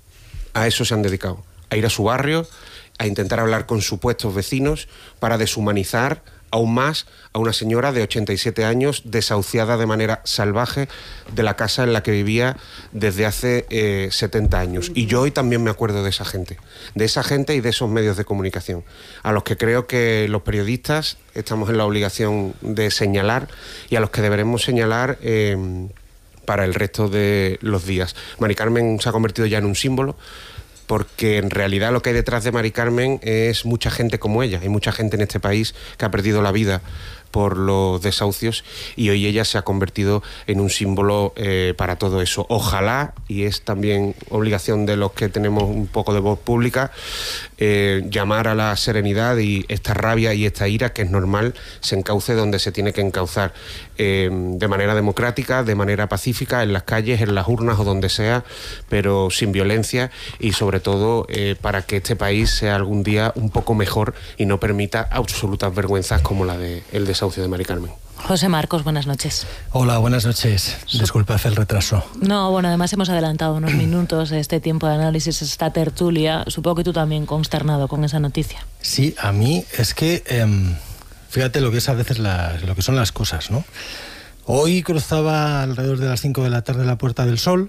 A eso se han dedicado, a ir a su barrio, a intentar hablar con supuestos vecinos para deshumanizar aún más a una señora de ochenta y siete años desahuciada de manera salvaje de la casa en la que vivía desde hace eh, setenta años. Y yo hoy también me acuerdo de esa gente, de esa gente y de esos medios de comunicación, a los que creo que los periodistas estamos en la obligación de señalar y a los que deberemos señalar eh, para el resto de los días. Mari Carmen se ha convertido ya en un símbolo, porque en realidad lo que hay detrás de Mari Carmen es mucha gente como ella. Hay mucha gente en este país que ha perdido la vida por los desahucios y hoy ella se ha convertido en un símbolo eh, para todo eso. Ojalá, y es también obligación de los que tenemos un poco de voz pública, eh, llamar a la serenidad y esta rabia y esta ira, que es normal, se encauce donde se tiene que encauzar, eh, de manera democrática, de manera pacífica, en las calles, en las urnas o donde sea, pero sin violencia y sobre todo eh, para que este país sea algún día un poco mejor y no permita absolutas vergüenzas como la del desahucio de Mari Carmen. José Marcos, buenas noches. Hola, buenas noches. Disculpad el retraso. No, bueno, además hemos adelantado unos minutos este tiempo de análisis, esta tertulia. Supongo que tú también consternado con esa noticia. Sí, a mí es que, eh, fíjate lo que es a veces la, lo que son las cosas, ¿no? Hoy cruzaba alrededor de las cinco de la tarde la Puerta del Sol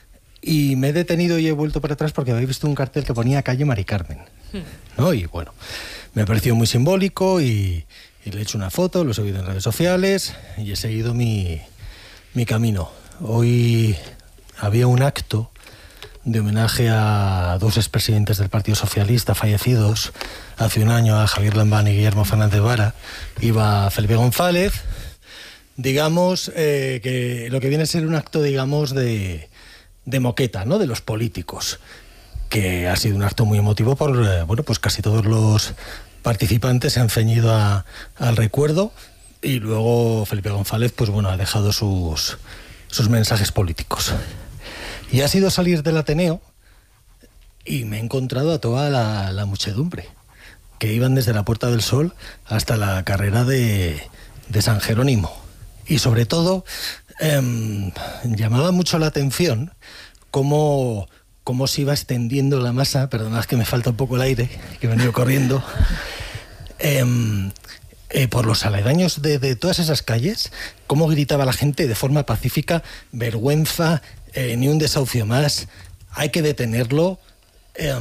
y me he detenido y he vuelto para atrás porque había visto un cartel que ponía calle Mari Carmen, ¿no? Y bueno, me pareció muy simbólico y... Y le he hecho una foto, lo he subido en redes sociales y he seguido mi, mi camino. Hoy había un acto de homenaje a dos expresidentes del Partido Socialista fallecidos hace un año, a Javier Lambán y Guillermo Fernández Vara. Iba Felipe González. Digamos eh, que lo que viene a ser un acto, digamos, de, de moqueta, ¿no?, de los políticos, que ha sido un acto muy emotivo por, eh, bueno, pues casi todos los participantes se han ceñido a, al recuerdo y luego Felipe González, pues bueno, ha dejado sus, sus mensajes políticos. Y ha sido salir del Ateneo y me he encontrado a toda la, la muchedumbre, que iban desde la Puerta del Sol hasta la carrera de, de San Jerónimo. Y sobre todo, eh, llamaba mucho la atención cómo... cómo se iba extendiendo la masa, perdonad que me falta un poco el aire, que he venido corriendo, eh, eh, por los aledaños de, de todas esas calles, cómo gritaba la gente de forma pacífica, vergüenza, eh, ni un desahucio más, hay que detenerlo. Eh,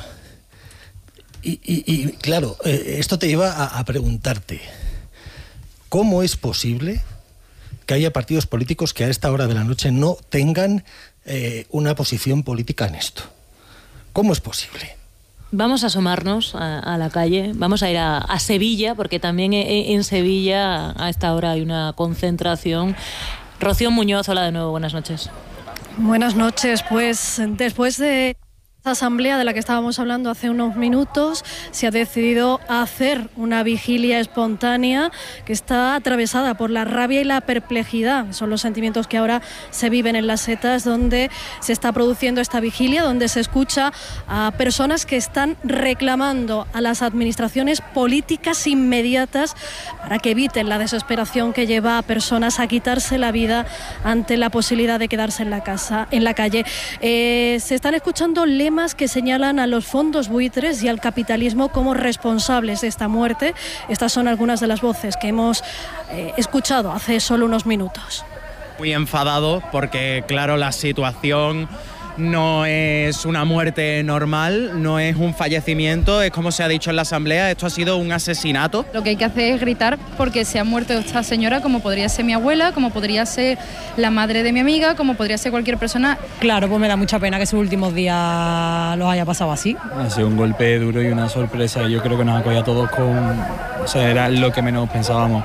y, y, y claro, eh, esto te lleva a, a preguntarte, ¿cómo es posible que haya partidos políticos que a esta hora de la noche no tengan Eh, una posición política en esto? ¿Cómo es posible? Vamos a asomarnos a, a la calle, vamos a ir a, a Sevilla, porque también en, en Sevilla a esta hora hay una concentración. Rocío Muñoz, hola de nuevo, buenas noches. Buenas noches, pues después de esta asamblea de la que estábamos hablando hace unos minutos, se ha decidido hacer una vigilia espontánea que está atravesada por la rabia y la perplejidad. Son los sentimientos que ahora se viven en Las Setas, donde se está produciendo esta vigilia, donde se escucha a personas que están reclamando a las administraciones políticas inmediatas para que eviten la desesperación que lleva a personas a quitarse la vida ante la posibilidad de quedarse en la casa, en la calle. Eh, se están escuchando lemas firmas que señalan a los fondos buitres y al capitalismo como responsables de esta muerte. Estas son algunas de las voces que hemos eh, escuchado hace solo unos minutos. Muy enfadado porque, claro, la situación no es una muerte normal, no es un fallecimiento, es como se ha dicho en la asamblea, esto ha sido un asesinato. Lo que hay que hacer es gritar porque se ha muerto esta señora, como podría ser mi abuela, como podría ser la madre de mi amiga, como podría ser cualquier persona. Claro, pues me da mucha pena que sus últimos días los haya pasado así. Ha sido un golpe duro y una sorpresa, yo creo que nos ha cogido a todos con... O sea, era lo que menos pensábamos.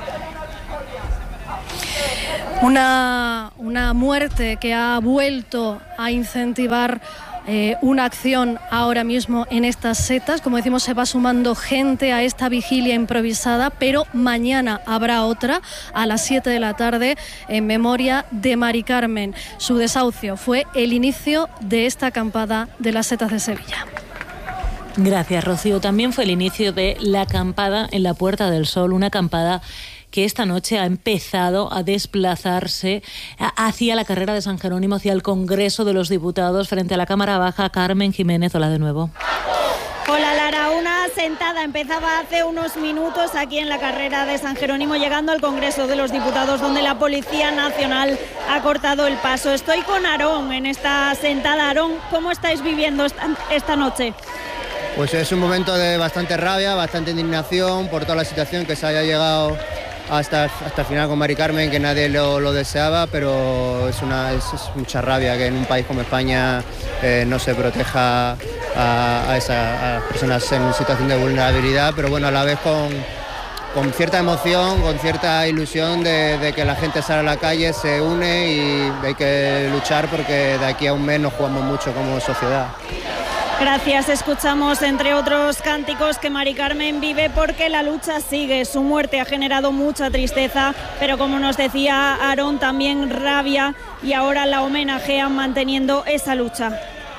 Una, una muerte que ha vuelto a incentivar eh, una acción ahora mismo en estas setas. Como decimos, se va sumando gente a esta vigilia improvisada, pero mañana habrá otra a las siete de la tarde en memoria de Mari Carmen. Su desahucio fue el inicio de esta acampada de las setas de Sevilla. Gracias, Rocío. También fue el inicio de la acampada en la Puerta del Sol, una acampada que esta noche ha empezado a desplazarse hacia la carrera de San Jerónimo, hacia el Congreso de los Diputados, frente a la Cámara Baja. Carmen Jiménez, hola de nuevo. Hola Lara, una sentada empezaba hace unos minutos aquí en la carrera de San Jerónimo, llegando al Congreso de los Diputados, donde la Policía Nacional ha cortado el paso. Estoy con Aarón en esta sentada. Aarón, ¿cómo estáis viviendo esta, esta noche? Pues es un momento de bastante rabia, bastante indignación por toda la situación que se haya llegado hasta, hasta el final con Mari Carmen, que nadie lo, lo deseaba, pero es, una, es, es mucha rabia que en un país como España eh, no se proteja a, a, esa, a las personas en situación de vulnerabilidad, pero bueno, a la vez con, con cierta emoción, con cierta ilusión de, de que la gente sale a la calle, se une y hay que luchar porque de aquí a un mes nos jugamos mucho como sociedad. Gracias. Escuchamos, entre otros cánticos, que Mari Carmen vive porque la lucha sigue. Su muerte ha generado mucha tristeza, pero como nos decía Aarón, también rabia, y ahora la homenajean manteniendo esa lucha.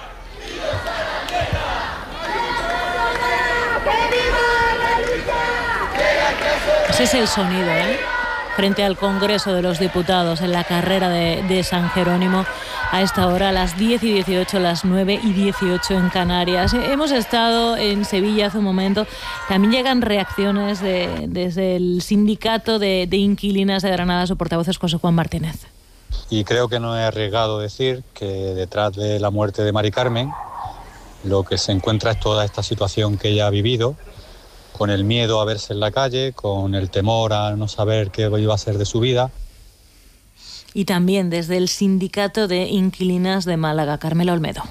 Ese es el sonido, ¿eh? Frente al Congreso de los Diputados, en la carrera de, de San Jerónimo, a esta hora, a las diez y dieciocho, las nueve y dieciocho en Canarias. Hemos estado en Sevilla hace un momento. También llegan reacciones de, desde el sindicato de, de inquilinas de Granada. Su portavoz es José Juan Martínez. Y creo que no es arriesgado decir que detrás de la muerte de Mari Carmen lo que se encuentra es toda esta situación que ella ha vivido, con el miedo a verse en la calle, con el temor a no saber qué iba a ser de su vida. Y también desde el sindicato de inquilinas de Málaga, Carmela Olmedo.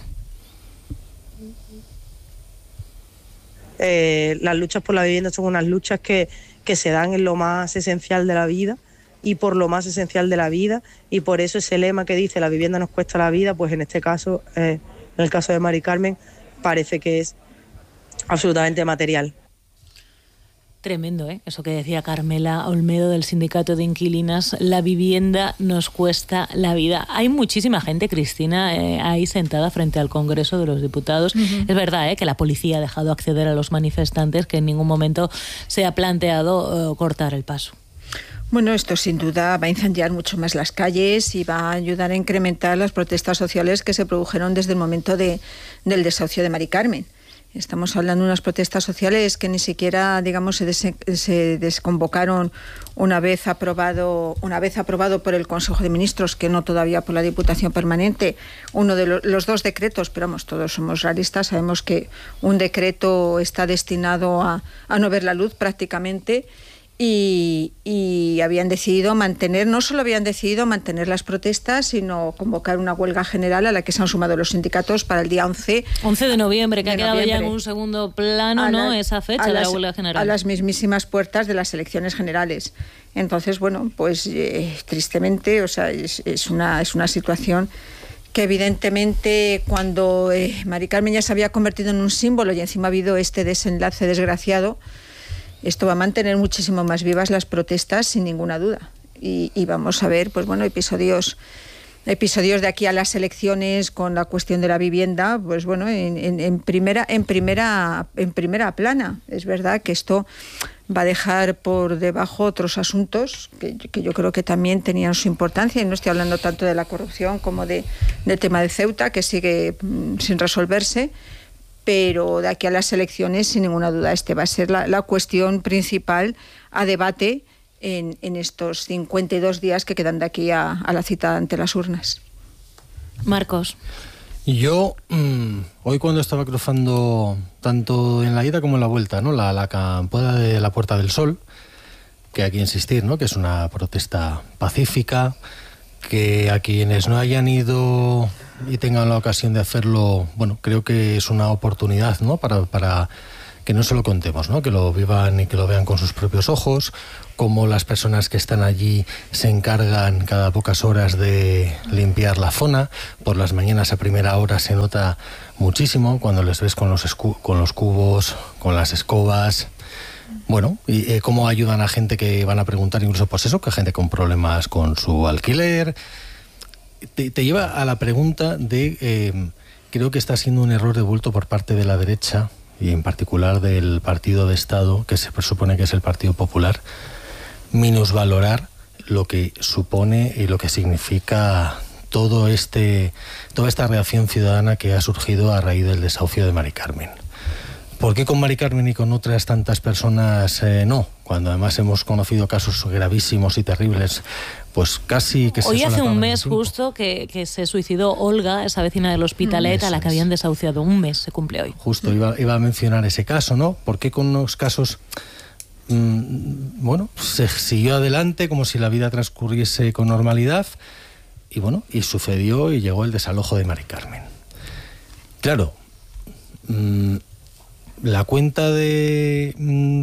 Eh, las luchas por la vivienda son unas luchas que, que se dan en lo más esencial de la vida y por lo más esencial de la vida, y por eso ese lema que dice la vivienda nos cuesta la vida, pues en este caso, eh, en el caso de Mari Carmen, parece que es absolutamente material. Tremendo, ¿eh? Eso que decía Carmela Olmedo del sindicato de inquilinas, la vivienda nos cuesta la vida. Hay muchísima gente, Cristina, eh, ahí sentada frente al Congreso de los Diputados. Uh-huh. Es verdad, ¿eh? Que la policía ha dejado acceder a los manifestantes, que en ningún momento se ha planteado uh, cortar el paso. Bueno, esto sin duda va a incendiar mucho más las calles y va a ayudar a incrementar las protestas sociales que se produjeron desde el momento de, del desahucio de Mari Carmen. Estamos hablando de unas protestas sociales que ni siquiera, digamos, se, des se desconvocaron una vez aprobado, una vez aprobado por el Consejo de Ministros, que no todavía por la Diputación Permanente, uno de lo, los dos decretos, pero vamos, todos somos realistas, sabemos que un decreto está destinado a, a no ver la luz prácticamente. Y, y habían decidido mantener, no solo habían decidido mantener las protestas, sino convocar una huelga general a la que se han sumado los sindicatos para el día once de noviembre, que de ha quedado noviembre. ya en un segundo plano, ¿no? La, esa fecha de las, la huelga general. A las mismísimas puertas de las elecciones generales. Entonces, bueno, pues eh, tristemente, o sea, es, es, una, es una situación que evidentemente cuando eh, Mari Carmen ya se había convertido en un símbolo y encima ha habido este desenlace desgraciado, esto va a mantener muchísimo más vivas las protestas, sin ninguna duda. Y, y vamos a ver, pues bueno, episodios, episodios de aquí a las elecciones con la cuestión de la vivienda, pues bueno, en, en, en primera, en primera, en primera plana. Es verdad que esto va a dejar por debajo otros asuntos que, que yo creo que también tenían su importancia, y no estoy hablando tanto de la corrupción como de, del tema de Ceuta, que sigue mm, sin resolverse, pero de aquí a las elecciones, sin ninguna duda, este va a ser la, la cuestión principal a debate en, en estos cincuenta y dos días que quedan de aquí a, a la cita ante las urnas. Marcos. Yo, mmm, hoy cuando estaba cruzando, tanto en la ida como en la vuelta, ¿no? la, la campada de la Puerta del Sol, que hay que insistir, ¿no? Que es una protesta pacífica, que a quienes no hayan ido y tengan la ocasión de hacerlo, bueno, creo que es una oportunidad, ¿no? Para, para que no se lo contemos, ¿no? Que lo vivan y que lo vean con sus propios ojos, cómo las personas que están allí se encargan cada pocas horas de limpiar la zona. Por las mañanas a primera hora se nota muchísimo cuando les ves con los, escu- con los cubos, con las escobas. Bueno, y eh, cómo ayudan a gente que van a preguntar, incluso pues eso, que gente con problemas con su alquiler. Te, te lleva a la pregunta de, eh, creo que está siendo un error de bulto por parte de la derecha, y en particular del partido de Estado, que se presupone que es el Partido Popular, minusvalorar lo que supone y lo que significa todo este, toda esta reacción ciudadana que ha surgido a raíz del desahucio de Mari Carmen. ¿Por qué con Mari Carmen y con otras tantas personas eh, no? Cuando además hemos conocido casos gravísimos y terribles, pues casi que se Hoy hace un mes tiempo. justo que, que se suicidó Olga, esa vecina del Hospitalet, a la que habían desahuciado. Un mes se cumple hoy. Justo iba, iba a mencionar ese caso, ¿no? ¿Por qué con unos casos, mmm, bueno, se siguió adelante como si la vida transcurriese con normalidad? Y bueno, y sucedió y llegó el desalojo de Mari Carmen. Claro, mmm, la cuenta de,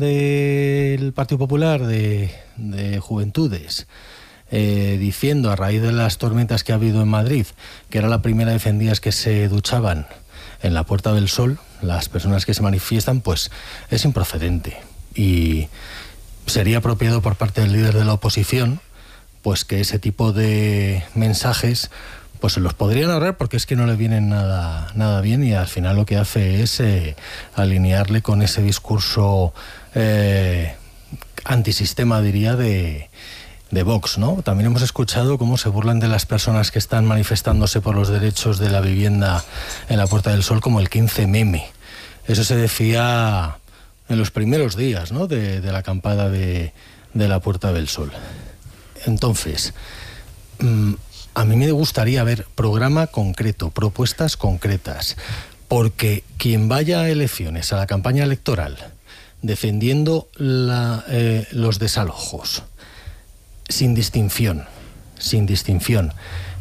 de del Partido Popular de, de Juventudes, eh, diciendo a raíz de las tormentas que ha habido en Madrid, que era la primera vez en días que se duchaban en la Puerta del Sol, las personas que se manifiestan, pues es improcedente. Y sería apropiado por parte del líder de la oposición, pues que ese tipo de mensajes pues se los podrían ahorrar, porque es que no le vienen nada, nada bien, y al final lo que hace es eh, alinearle con ese discurso eh, antisistema, diría, de, de Vox, ¿no? También hemos escuchado cómo se burlan de las personas que están manifestándose por los derechos de la vivienda en la Puerta del Sol como el quince meme. Eso se decía en los primeros días, ¿no? de, de la acampada de, de la Puerta del Sol. Entonces, mmm, a mí me gustaría ver programa concreto, propuestas concretas, porque quien vaya a elecciones, a la campaña electoral, defendiendo la, eh, los desalojos, sin distinción, sin distinción,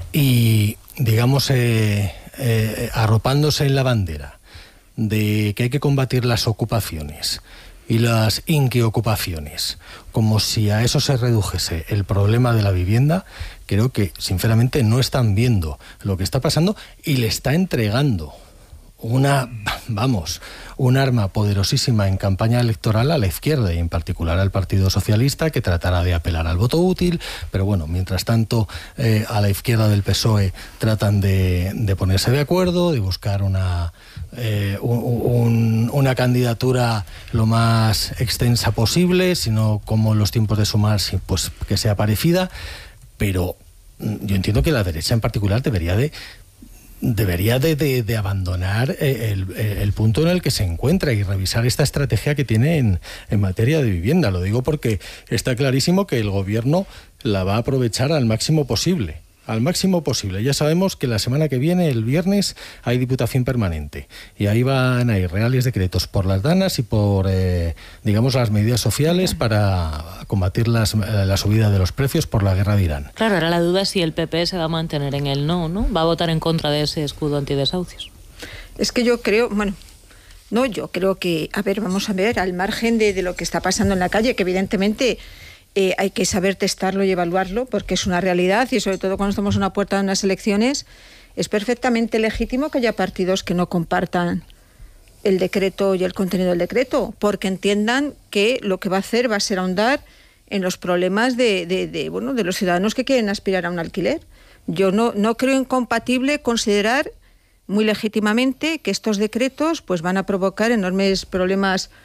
y digamos eh, eh, arropándose en la bandera de que hay que combatir las ocupaciones y las inquiocupaciones, como si a eso se redujese el problema de la vivienda, creo que sinceramente no están viendo lo que está pasando y le está entregando una, vamos, un arma poderosísima en campaña electoral a la izquierda, y en particular al Partido Socialista, que tratará de apelar al voto útil, pero bueno, mientras tanto eh, a la izquierda del P S O E tratan de, de ponerse de acuerdo, de buscar una, eh, un, un, una candidatura lo más extensa posible, sino como en los tiempos de sumar, pues que sea parecida, pero yo entiendo que la derecha en particular debería de debería de, de, de abandonar el, el punto en el que se encuentra y revisar esta estrategia que tiene en, en materia de vivienda. Lo digo porque está clarísimo que el gobierno la va a aprovechar al máximo posible. Al máximo posible. Ya sabemos que la semana que viene, el viernes, hay Diputación Permanente. Y ahí van a ir reales decretos por las danas y por, eh, digamos, las medidas sociales para combatir las, la subida de los precios por la guerra de Irán. Claro, ahora la duda es si el P P se va a mantener en el no, ¿no? Va a votar en contra de ese escudo antidesahucios. Es que yo creo, bueno, no, yo creo que, a ver, vamos a ver, al margen de, de lo que está pasando en la calle, que evidentemente Eh, hay que saber testarlo y evaluarlo, porque es una realidad, y sobre todo cuando estamos a una puerta de unas elecciones, es perfectamente legítimo que haya partidos que no compartan el decreto y el contenido del decreto, porque entiendan que lo que va a hacer va a ser ahondar en los problemas de, de, de, bueno, de los ciudadanos que quieren aspirar a un alquiler. Yo no, no creo incompatible considerar muy legítimamente que estos decretos pues van a provocar enormes problemas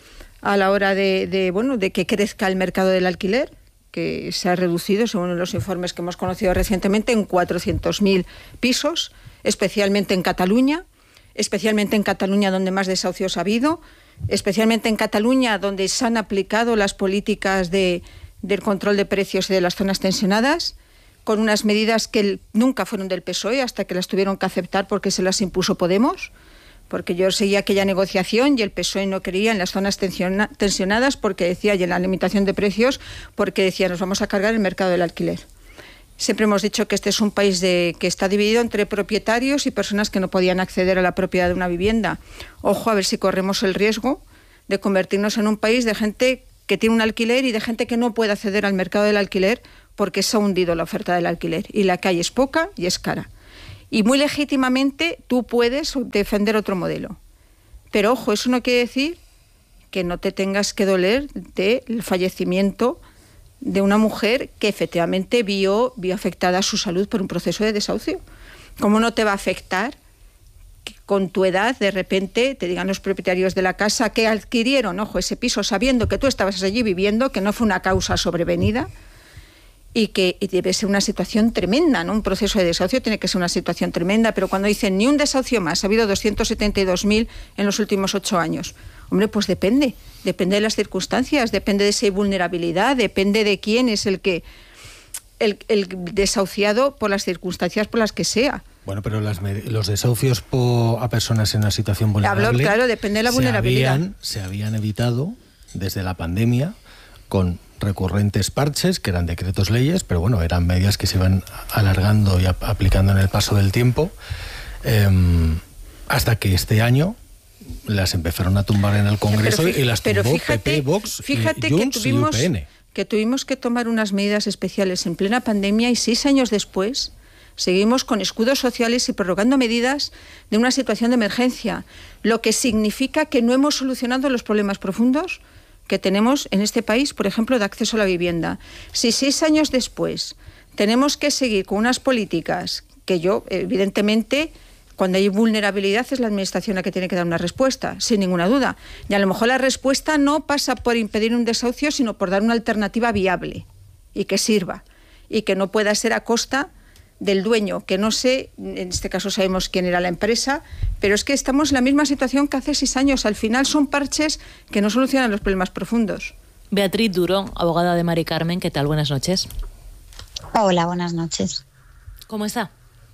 a la hora de, de, bueno, de que crezca el mercado del alquiler, que se ha reducido, según los informes que hemos conocido recientemente, en cuatrocientos mil pisos, especialmente en Cataluña, especialmente en Cataluña donde más desahucios ha habido, especialmente en Cataluña donde se han aplicado las políticas de, del control de precios y de las zonas tensionadas, con unas medidas que nunca fueron del P S O E hasta que las tuvieron que aceptar porque se las impuso Podemos, porque yo seguía aquella negociación y el P S O E no quería en las zonas tensiona, tensionadas porque decía, y en la limitación de precios, porque decía, nos vamos a cargar el mercado del alquiler. Siempre hemos dicho que este es un país de, que está dividido entre propietarios y personas que no podían acceder a la propiedad de una vivienda. Ojo, a ver si corremos el riesgo de convertirnos en un país de gente que tiene un alquiler y de gente que no puede acceder al mercado del alquiler porque se ha hundido la oferta del alquiler y la que hay es poca y es cara. Y muy legítimamente tú puedes defender otro modelo. Pero ojo, eso no quiere decir que no te tengas que doler del fallecimiento de una mujer que efectivamente vio, vio afectada su salud por un proceso de desahucio. ¿Cómo no te va a afectar que con tu edad de repente te digan los propietarios de la casa que adquirieron, ojo, ese piso sabiendo que tú estabas allí viviendo, que no fue una causa sobrevenida y que y debe ser una situación tremenda, ¿no? Un proceso de desahucio tiene que ser una situación tremenda, pero cuando dicen ni un desahucio más, ha habido doscientos setenta y dos mil en los últimos ocho años. Hombre, pues depende, depende de las circunstancias, depende de esa vulnerabilidad, depende de quién es el que el, el desahuciado por las circunstancias por las que sea. Bueno, pero las, los desahucios po, a personas en una situación vulnerable... Hablo, claro, depende de la vulnerabilidad. Habían, se habían evitado desde la pandemia con recurrentes parches, que eran decretos leyes, pero bueno, eran medidas que se iban alargando y ap aplicando en el paso del tiempo, eh, hasta que este año las empezaron a tumbar en el Congreso fíjate, y las tumbó fíjate, P P, Vox, fíjate y Junts que tuvimos, y U P N. Que tuvimos que tomar unas medidas especiales en plena pandemia y seis años después seguimos con escudos sociales y prorrogando medidas de una situación de emergencia, lo que significa que no hemos solucionado los problemas profundos que tenemos en este país, por ejemplo, de acceso a la vivienda. Si seis años después tenemos que seguir con unas políticas que yo, evidentemente, cuando hay vulnerabilidad es la administración la que tiene que dar una respuesta, sin ninguna duda. Y a lo mejor la respuesta no pasa por impedir un desahucio, sino por dar una alternativa viable y que sirva y que no pueda ser a costa del dueño, que no sé, en este caso sabemos quién era la empresa, pero es que estamos en la misma situación que hace seis años. Al final son parches que no solucionan los problemas profundos. Beatriz Duro, abogada de Mari Carmen, ¿qué tal? Buenas noches. Hola, buenas noches. ¿Cómo está?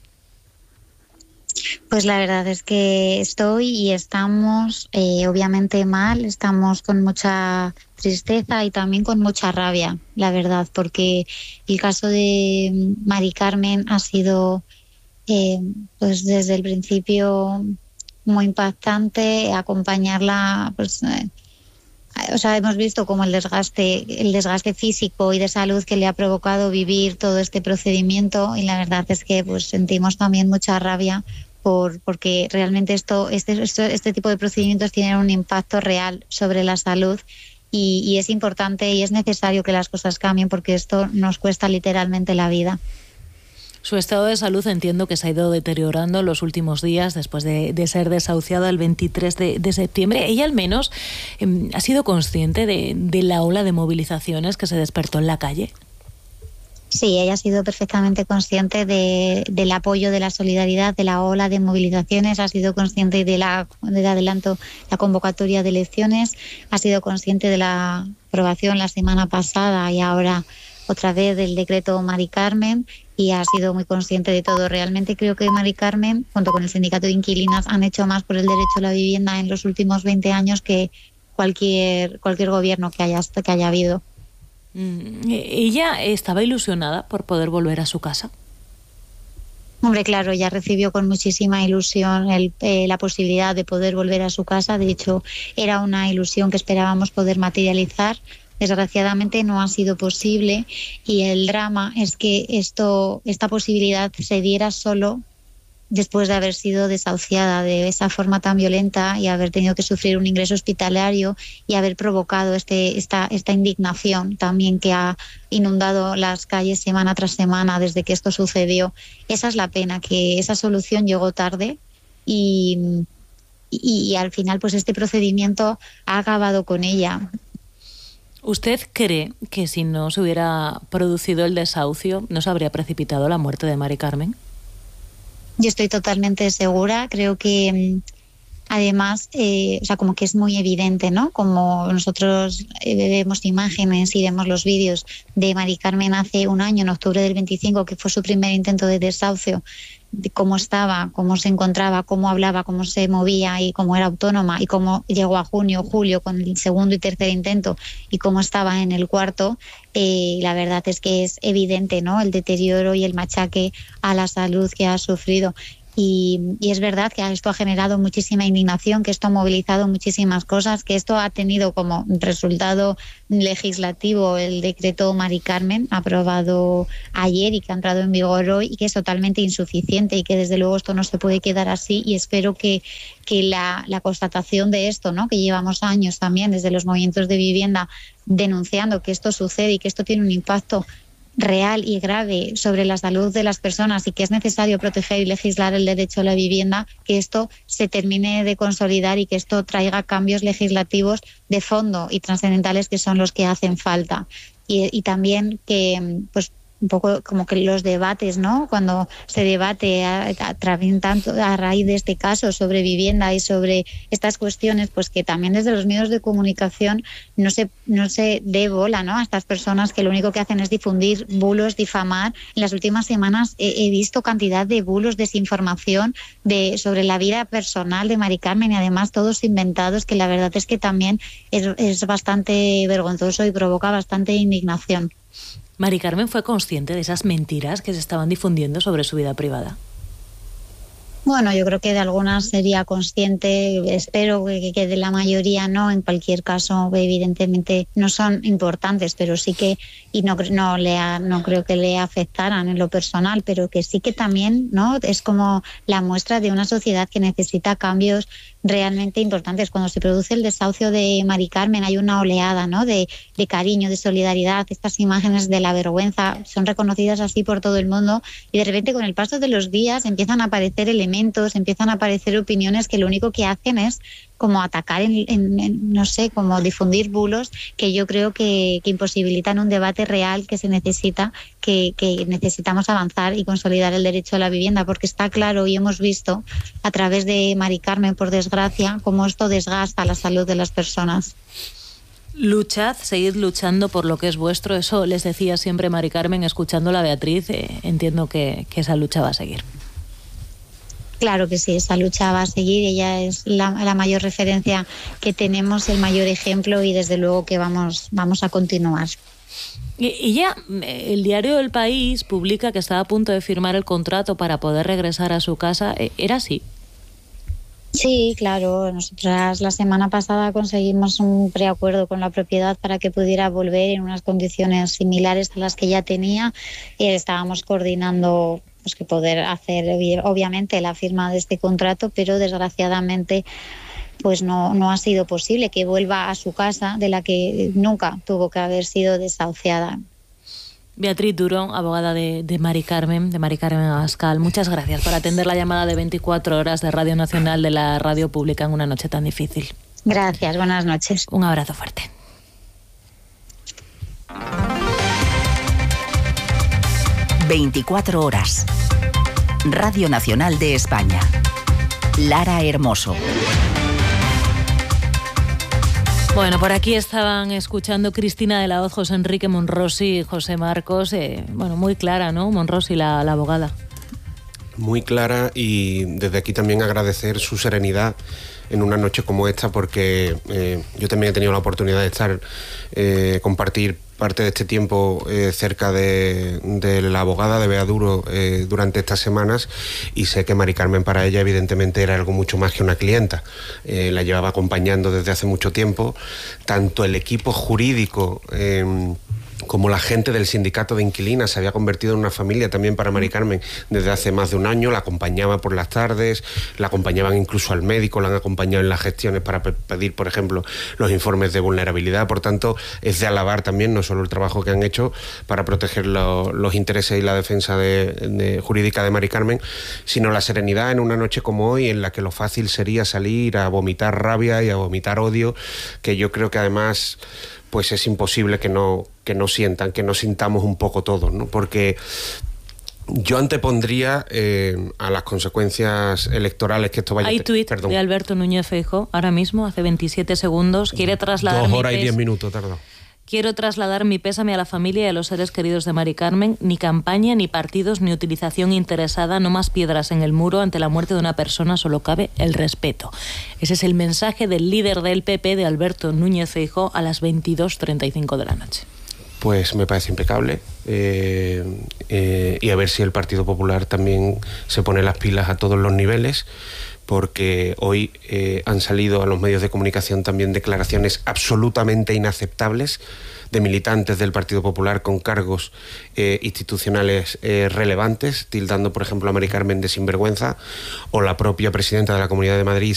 Pues la verdad es que estoy y estamos eh, obviamente mal, estamos con mucha tristeza y también con mucha rabia, la verdad, porque el caso de Mari Carmen ha sido eh, pues desde el principio muy impactante, acompañarla, pues eh, o sea, hemos visto como el desgaste, el desgaste físico y de salud que le ha provocado vivir todo este procedimiento, y la verdad es que pues sentimos también mucha rabia por porque realmente esto este, esto, este tipo de procedimientos tienen un impacto real sobre la salud y, y es importante y es necesario que las cosas cambien porque esto nos cuesta literalmente la vida. Su estado de salud entiendo que se ha ido deteriorando en los últimos días después de, de ser desahuciada el veintitrés de septiembre. Ella al menos eh, ha sido consciente de, de la ola de movilizaciones que se despertó en la calle. Sí, ella ha sido perfectamente consciente de, del apoyo, de la solidaridad, de la ola de movilizaciones, ha sido consciente de la, del adelanto, la convocatoria de elecciones, ha sido consciente de la aprobación la semana pasada y ahora otra vez del decreto Mari Carmen, y ha sido muy consciente de todo. Realmente creo que Mari Carmen, junto con el sindicato de inquilinas, han hecho más por el derecho a la vivienda en los últimos veinte años que cualquier, cualquier gobierno que haya, que haya habido. ¿Ella estaba ilusionada por poder volver a su casa? Hombre, claro, ella recibió con muchísima ilusión el, eh, la posibilidad de poder volver a su casa. De hecho, era una ilusión que esperábamos poder materializar. Desgraciadamente no ha sido posible y el drama es que esto, esta posibilidad se diera solo después de haber sido desahuciada de esa forma tan violenta y haber tenido que sufrir un ingreso hospitalario y haber provocado este, esta, esta indignación también que ha inundado las calles semana tras semana desde que esto sucedió. Esa es la pena, que esa solución llegó tarde y, y, y al final pues este procedimiento ha acabado con ella. ¿Usted cree que si no se hubiera producido el desahucio no se habría precipitado la muerte de Mari Carmen? Yo estoy totalmente segura, creo que además, eh, o sea, como que es muy evidente, ¿no? Como nosotros eh, vemos imágenes y vemos los vídeos de Mari Carmen hace un año, en octubre del veinticinco, que fue su primer intento de desahucio, de cómo estaba, cómo se encontraba, cómo hablaba, cómo se movía y cómo era autónoma, y cómo llegó a junio, julio con el segundo y tercer intento y cómo estaba en el cuarto. Eh, la verdad es que es evidente, ¿no? El deterioro y el machaque a la salud que ha sufrido. Y, y es verdad que esto ha generado muchísima indignación, que esto ha movilizado muchísimas cosas, que esto ha tenido como resultado legislativo el decreto Mari Carmen, aprobado ayer y que ha entrado en vigor hoy, y que es totalmente insuficiente y que desde luego esto no se puede quedar así. Y espero que, que la, la constatación de esto, ¿no? Que llevamos años también desde los movimientos de vivienda denunciando que esto sucede y que esto tiene un impacto real y grave sobre la salud de las personas y que es necesario proteger y legislar el derecho a la vivienda, que esto se termine de consolidar y que esto traiga cambios legislativos de fondo y trascendentales que son los que hacen falta. Y, y también que, pues, un poco como que los debates, ¿no? Cuando se debate a, a, tanto a raíz de este caso sobre vivienda y sobre estas cuestiones, pues que también desde los medios de comunicación no se, no se dé bola, ¿no? A estas personas que lo único que hacen es difundir bulos, difamar. En las últimas semanas he, he visto cantidad de bulos, desinformación de, sobre la vida personal de Mari Carmen, y además todos inventados, que la verdad es que también es, es bastante vergonzoso y provoca bastante indignación. ¿Mari Carmen fue consciente de esas mentiras que se estaban difundiendo sobre su vida privada? Bueno, yo creo que de algunas sería consciente, espero que, que de la mayoría no. En cualquier caso, evidentemente no son importantes, pero sí que, y no, no, le ha, no creo que le afectaran en lo personal, pero que sí que también, ¿no? Es como la muestra de una sociedad que necesita cambios realmente importantes. Cuando se produce el desahucio de Mari Carmen hay una oleada, ¿no? de, de cariño, de solidaridad. Estas imágenes de la vergüenza son reconocidas así por todo el mundo, y de repente con el paso de los días empiezan a aparecer elementos, empiezan a aparecer opiniones que lo único que hacen es como atacar, en, en, en, no sé, como difundir bulos que yo creo que, que imposibilitan un debate real que se necesita, que, que necesitamos avanzar y consolidar el derecho a la vivienda, porque está claro y hemos visto a través de Mari Carmen, por desgracia, cómo esto desgasta la salud de las personas. Luchad, seguid luchando por lo que es vuestro, eso les decía siempre Mari Carmen, escuchándola a Beatriz, eh, entiendo que, que esa lucha va a seguir. Claro que sí, esa lucha va a seguir. Ella es la, la mayor referencia que tenemos, el mayor ejemplo, y desde luego que vamos, vamos a continuar. Y, y ya el diario El País publica que estaba a punto de firmar el contrato para poder regresar a su casa. ¿Era así? Sí, claro. Nosotras la semana pasada conseguimos un preacuerdo con la propiedad para que pudiera volver en unas condiciones similares a las que ya tenía, y estábamos coordinando pues que poder hacer obviamente la firma de este contrato, pero desgraciadamente pues no, no ha sido posible que vuelva a su casa, de la que nunca tuvo que haber sido desahuciada. Beatriz Durón, abogada de, de Mari Carmen, de Mari Carmen Abascal, muchas gracias por atender la llamada de veinticuatro horas de Radio Nacional, de la radio pública, en una noche tan difícil. Gracias, buenas noches. Un abrazo fuerte. veinticuatro horas. Radio Nacional de España. Lara Hermoso. Bueno, por aquí estaban escuchando Cristina de la Hoz, José Enrique Monrosi, José Marcos. Eh, bueno, muy clara, ¿no? Monrosi, la, la abogada. Muy clara, y desde aquí también agradecer su serenidad en una noche como esta, porque eh, yo también he tenido la oportunidad de estar, eh, compartir parte de este tiempo eh, cerca de, de la abogada de Bea Duro eh, durante estas semanas, y sé que Mari Carmen para ella evidentemente era algo mucho más que una clienta. Eh, la llevaba acompañando desde hace mucho tiempo, tanto el equipo jurídico eh, como la gente del sindicato de inquilinas se había convertido en una familia también para Mari Carmen desde hace más de un año, la acompañaba por las tardes, la acompañaban incluso al médico, la han acompañado en las gestiones para pedir, por ejemplo, los informes de vulnerabilidad. Por tanto, es de alabar también no solo el trabajo que han hecho para proteger lo, los intereses y la defensa de, de, jurídica de Mari Carmen, sino la serenidad en una noche como hoy, en la que lo fácil sería salir a vomitar rabia y a vomitar odio, que yo creo que además pues es imposible que no, que no sientan, que no sintamos un poco todos, ¿no? Porque yo antepondría eh, a las consecuencias electorales que esto vaya a tener. Hay tuit de Alberto Núñez Feijóo ahora mismo, hace veintisiete segundos, quiere trasladar... Dos horas mi y diez minutos tardó. Quiero trasladar mi pésame a la familia y a los seres queridos de Mari Carmen. Ni campaña, ni partidos, ni utilización interesada, no más piedras en el muro ante la muerte de una persona, solo cabe el respeto. Ese es el mensaje del líder del P P, de Alberto Núñez Feijóo, a las veintidós treinta y cinco de la noche. Pues me parece impecable eh, eh, y a ver si el Partido Popular también se pone las pilas a todos los niveles, porque hoy eh, han salido a los medios de comunicación también declaraciones absolutamente inaceptables de militantes del Partido Popular con cargos eh, institucionales eh, relevantes, tildando, por ejemplo, a Mari Carmen de sinvergüenza, o la propia presidenta de la Comunidad de Madrid,